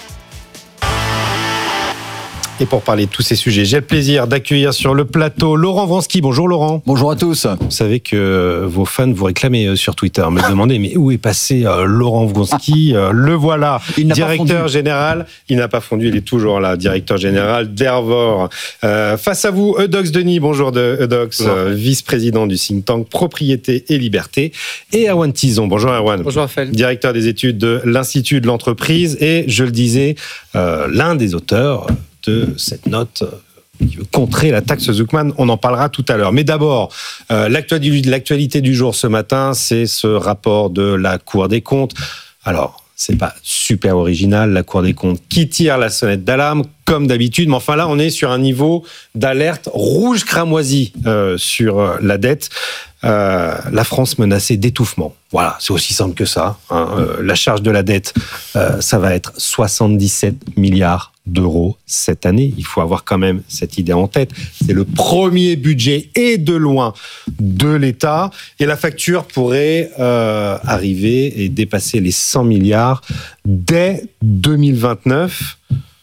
Et pour parler de tous ces sujets, j'ai le plaisir d'accueillir sur le plateau Laurent Wronski. Bonjour Laurent. Bonjour à tous. Vous savez que vos fans vous réclamaient sur Twitter, me demandaient mais où est passé Laurent Wronski? Le voilà, directeur général. Il n'a pas fondu, il est toujours là, directeur général d'Ervor. Face à vous, Eudox Denis. Bonjour Eudox, vice-président du think tank Propriété et Liberté. Et Erwan Tison. Bonjour Erwan. Bonjour Raphaël. Directeur des études de l'Institut de l'entreprise et, je le disais, l'un des auteurs de cette note qui veut contrer la taxe Zuckman. On en parlera tout à l'heure. Mais d'abord, l'actualité du jour ce matin, c'est ce rapport de la Cour des comptes. Alors, c'est pas super original, la Cour des comptes qui tire la sonnette d'alarme, comme d'habitude. Mais enfin là, on est sur un niveau d'alerte rouge cramoisi sur la dette. la France menacée d'étouffement. Voilà, c'est aussi simple que ça. La charge de la dette, ça va être 77 milliards d'euros cette année. Il faut avoir quand même cette idée en tête. C'est le premier budget et de loin de l'État. Et la facture pourrait arriver et dépasser les 100 milliards dès 2029.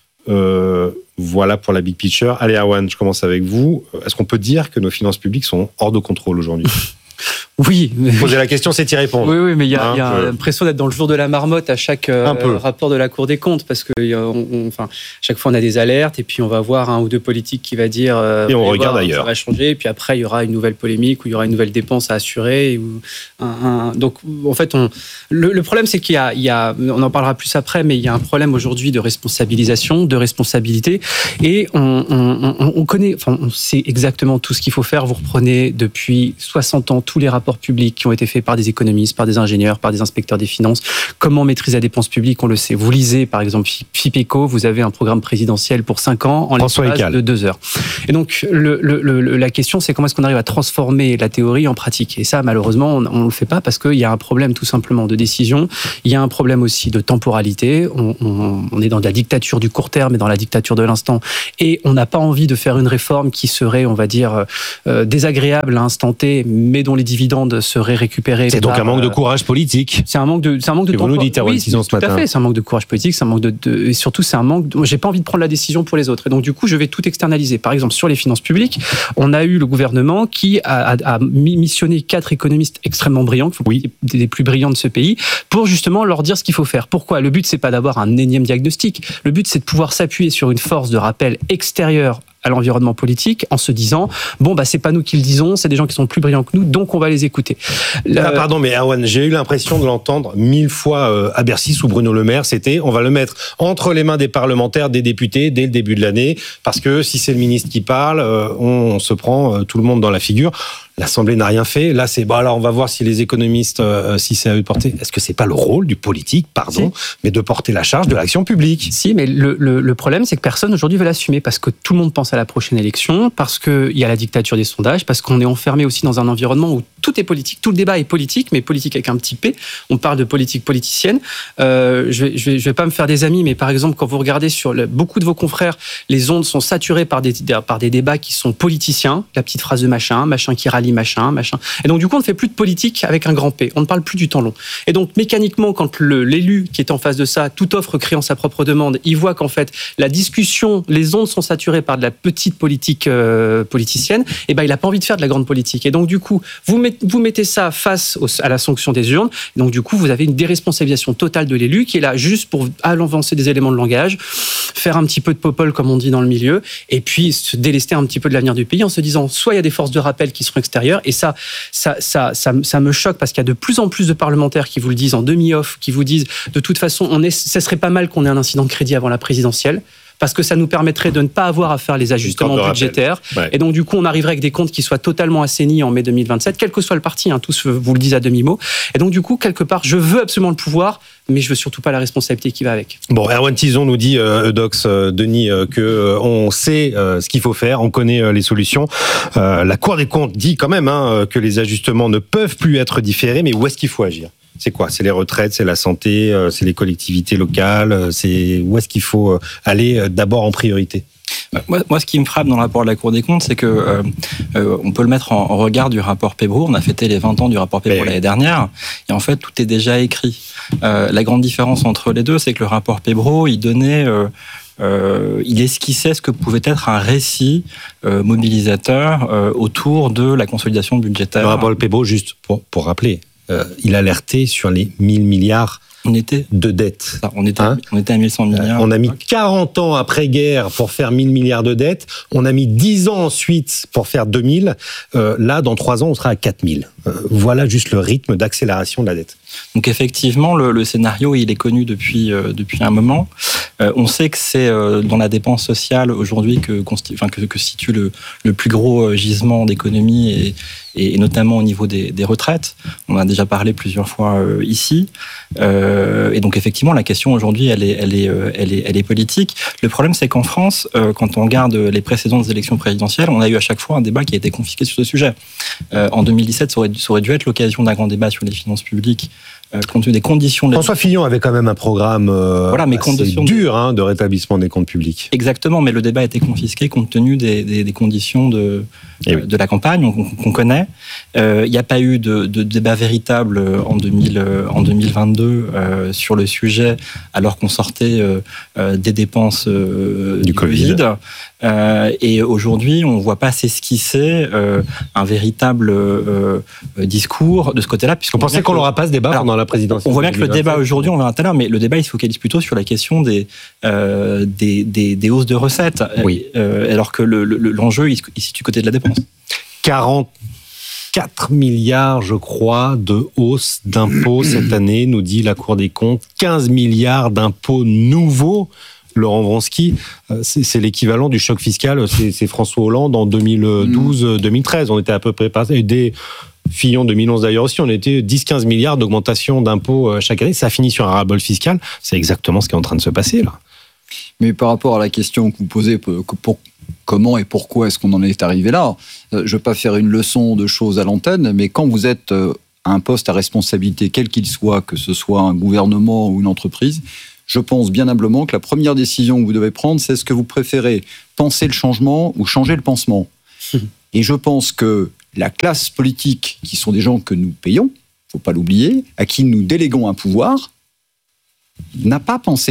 Voilà pour la big picture. Allez, Erwan, je commence avec vous. Est-ce qu'on peut dire que nos finances publiques sont hors de contrôle aujourd'hui ? Oui. Poser la question, c'est y répondre. Oui, mais il y a l'impression d'être dans le jour de la marmotte à chaque rapport de la Cour des comptes, parce que chaque fois on a des alertes, et puis on va voir un ou deux politiques qui va dire et on regarde ailleurs. Ça va changer, et puis après il y aura une nouvelle polémique, ou il y aura une nouvelle dépense à assurer. Donc en fait, le problème c'est qu'il y a, on en parlera plus après, mais il y a un problème aujourd'hui de responsabilisation, de responsabilité, et on connaît, on sait exactement tout ce qu'il faut faire. Vous reprenez depuis 60 ans tous les rapports publics qui ont été faits par des économistes, par des ingénieurs, par des inspecteurs des finances. Comment maîtriser la dépense publique, on le sait. Vous lisez, par exemple, FIPECO, vous avez un programme présidentiel pour 5 ans en l'espace de 2 heures. Et donc, la question, c'est comment est-ce qu'on arrive à transformer la théorie en pratique. Et ça, malheureusement, on ne le fait pas parce qu'il y a un problème tout simplement de décision. Il y a un problème aussi de temporalité. On est dans la dictature du court terme et dans la dictature de l'instant. Et on n'a pas envie de faire une réforme qui serait, on va dire, désagréable à instant T, mais dont les dividendes seraient récupérés. C'est donc un manque de courage politique. C'est un manque de vous nous dites, oui, ce matin. Tout à fait. C'est un manque de courage politique. C'est un manque et surtout, c'est un manque. J'ai pas envie de prendre la décision pour les autres. Et donc, du coup, je vais tout externaliser. Par exemple, sur les finances publiques, on a eu le gouvernement qui a missionné 4 économistes extrêmement brillants, des plus brillants de ce pays, pour justement leur dire ce qu'il faut faire. Pourquoi ? Le but, c'est pas d'avoir un énième diagnostic. Le but, c'est de pouvoir s'appuyer sur une force de rappel extérieure à l'environnement politique, en se disant c'est pas nous qui le disons, c'est des gens qui sont plus brillants que nous, donc on va les écouter. Pardon, mais Erwan, j'ai eu l'impression de l'entendre 1000 fois à Bercy sous Bruno Le Maire. C'était on va le mettre entre les mains des parlementaires, des députés dès le début de l'année, parce que si c'est le ministre qui parle, on se prend tout le monde dans la figure. L'Assemblée n'a rien fait. Là, c'est alors on va voir si les économistes, si c'est à eux de porter. Est-ce que c'est pas le rôle du politique, mais de porter la charge de l'action publique ? Si, mais le problème, c'est que personne aujourd'hui veut l'assumer, parce que tout le monde pense à la prochaine élection, parce qu'il y a la dictature des sondages, parce qu'on est enfermé aussi dans un environnement où tout est politique, tout le débat est politique, mais politique avec un petit P. On parle de politique politicienne. Je vais pas me faire des amis, mais par exemple, quand vous regardez sur beaucoup de vos confrères, les ondes sont saturées par des débats qui sont politiciens. La petite phrase de machin qui rallie machin. Et donc, du coup, on ne fait plus de politique avec un grand P. On ne parle plus du temps long. Et donc, mécaniquement, quand l'élu qui est en face de ça, toute offre créant sa propre demande, il voit qu'en fait, la discussion, les ondes sont saturées par de la petite politique politicienne, et il n'a pas envie de faire de la grande politique. Et donc, du coup, vous mettez ça face à la sanction des urnes. Et donc, du coup, vous avez une déresponsabilisation totale de l'élu qui est là juste pour avancer des éléments de langage, faire un petit peu de popole, comme on dit dans le milieu, et puis se délester un petit peu de l'avenir du pays en se disant, soit il y a des forces de rappel qui seront extérieures, et ça me choque parce qu'il y a de plus en plus de parlementaires qui vous le disent en demi-off, qui vous disent, de toute façon, ça serait pas mal qu'on ait un incident de crédit avant la présidentielle, parce que ça nous permettrait de ne pas avoir à faire les ajustements budgétaires. Ouais. Et donc, du coup, on arriverait avec des comptes qui soient totalement assainis en mai 2027, quel que soit le parti, tous vous le disent à demi-mot. Et donc, du coup, quelque part, je veux absolument le pouvoir, mais je veux surtout pas la responsabilité qui va avec. Bon, Erwan Tison nous dit, Eudox, Denis, que on sait ce qu'il faut faire, on connaît les solutions. La Cour des comptes dit quand même que les ajustements ne peuvent plus être différés, mais où est-ce qu'il faut agir ? C'est quoi ? C'est les retraites, c'est la santé, c'est les collectivités locales, c'est où est-ce qu'il faut aller d'abord en priorité ? Moi, ce qui me frappe dans le rapport de la Cour des comptes, c'est que on peut le mettre en regard du rapport Pébroux. On a fêté les 20 ans du rapport Pébroux l'année dernière, et en fait, tout est déjà écrit. La grande différence entre les deux, c'est que le rapport Pébroux, il donnait... il esquissait ce que pouvait être un récit mobilisateur autour de la consolidation budgétaire. Le rapport Pébroux, juste pour rappeler, il alertait sur les 1000 milliards de dettes. On était à 1100 milliards. On a mis 40 ans après-guerre pour faire 1000 milliards de dettes. On a mis 10 ans ensuite pour faire 2000. Là, dans 3 ans, on sera à 4000. Voilà juste le rythme d'accélération de la dette. Donc effectivement, le scénario, il est connu depuis un moment. On sait que c'est dans la dépense sociale aujourd'hui que situe le plus gros gisement d'économie et notamment au niveau des retraites. On en a déjà parlé plusieurs fois ici. Et donc effectivement, la question aujourd'hui, elle est politique. Le problème, c'est qu'en France, quand on regarde les précédentes élections présidentielles, on a eu à chaque fois un débat qui a été confisqué sur ce sujet. En 2017, ça aurait dû être l'occasion d'un grand débat sur les finances publiques, compte tenu des conditions... François Fillon avait quand même un programme assez dur de rétablissement des comptes publics. Exactement, mais le débat a été confisqué compte tenu des conditions de la campagne qu'on connaît. Il n'y a pas eu de débat véritable en 2022 sur le sujet, alors qu'on sortait des dépenses du Covid. Et aujourd'hui, on ne voit pas s'esquisser un véritable discours de ce côté-là. Vous pensez qu'on n'aura pas ce débat pendant la présidentielle? On voit bien que le débat aujourd'hui, on verra tout à l'heure, mais le débat, il se focalise plutôt sur la question des hausses de recettes, alors que l'enjeu, il se situe du côté de la dépense. 44 milliards, je crois, de hausse d'impôts cette année, nous dit la Cour des comptes. 15 milliards d'impôts nouveaux. Laurent Vronsky, c'est l'équivalent du choc fiscal, c'est François Hollande en 2012-2013. On était à peu près passé. Des Fillon 2011 d'ailleurs aussi, on était 10-15 milliards d'augmentation d'impôts chaque année. Ça finit sur un ras-le-bol fiscal. C'est exactement ce qui est en train de se passer là. Mais par rapport à la question que vous posez, comment et pourquoi est-ce qu'on en est arrivé là, je ne veux pas faire une leçon de choses à l'antenne, mais quand vous êtes à un poste à responsabilité, quel qu'il soit, que ce soit un gouvernement ou une entreprise, je pense bien humblement que la première décision que vous devez prendre, c'est ce que vous préférez, penser le changement ou changer le pansement. Et je pense que la classe politique, qui sont des gens que nous payons, il ne faut pas l'oublier, à qui nous déléguons un pouvoir, n'a pas pensé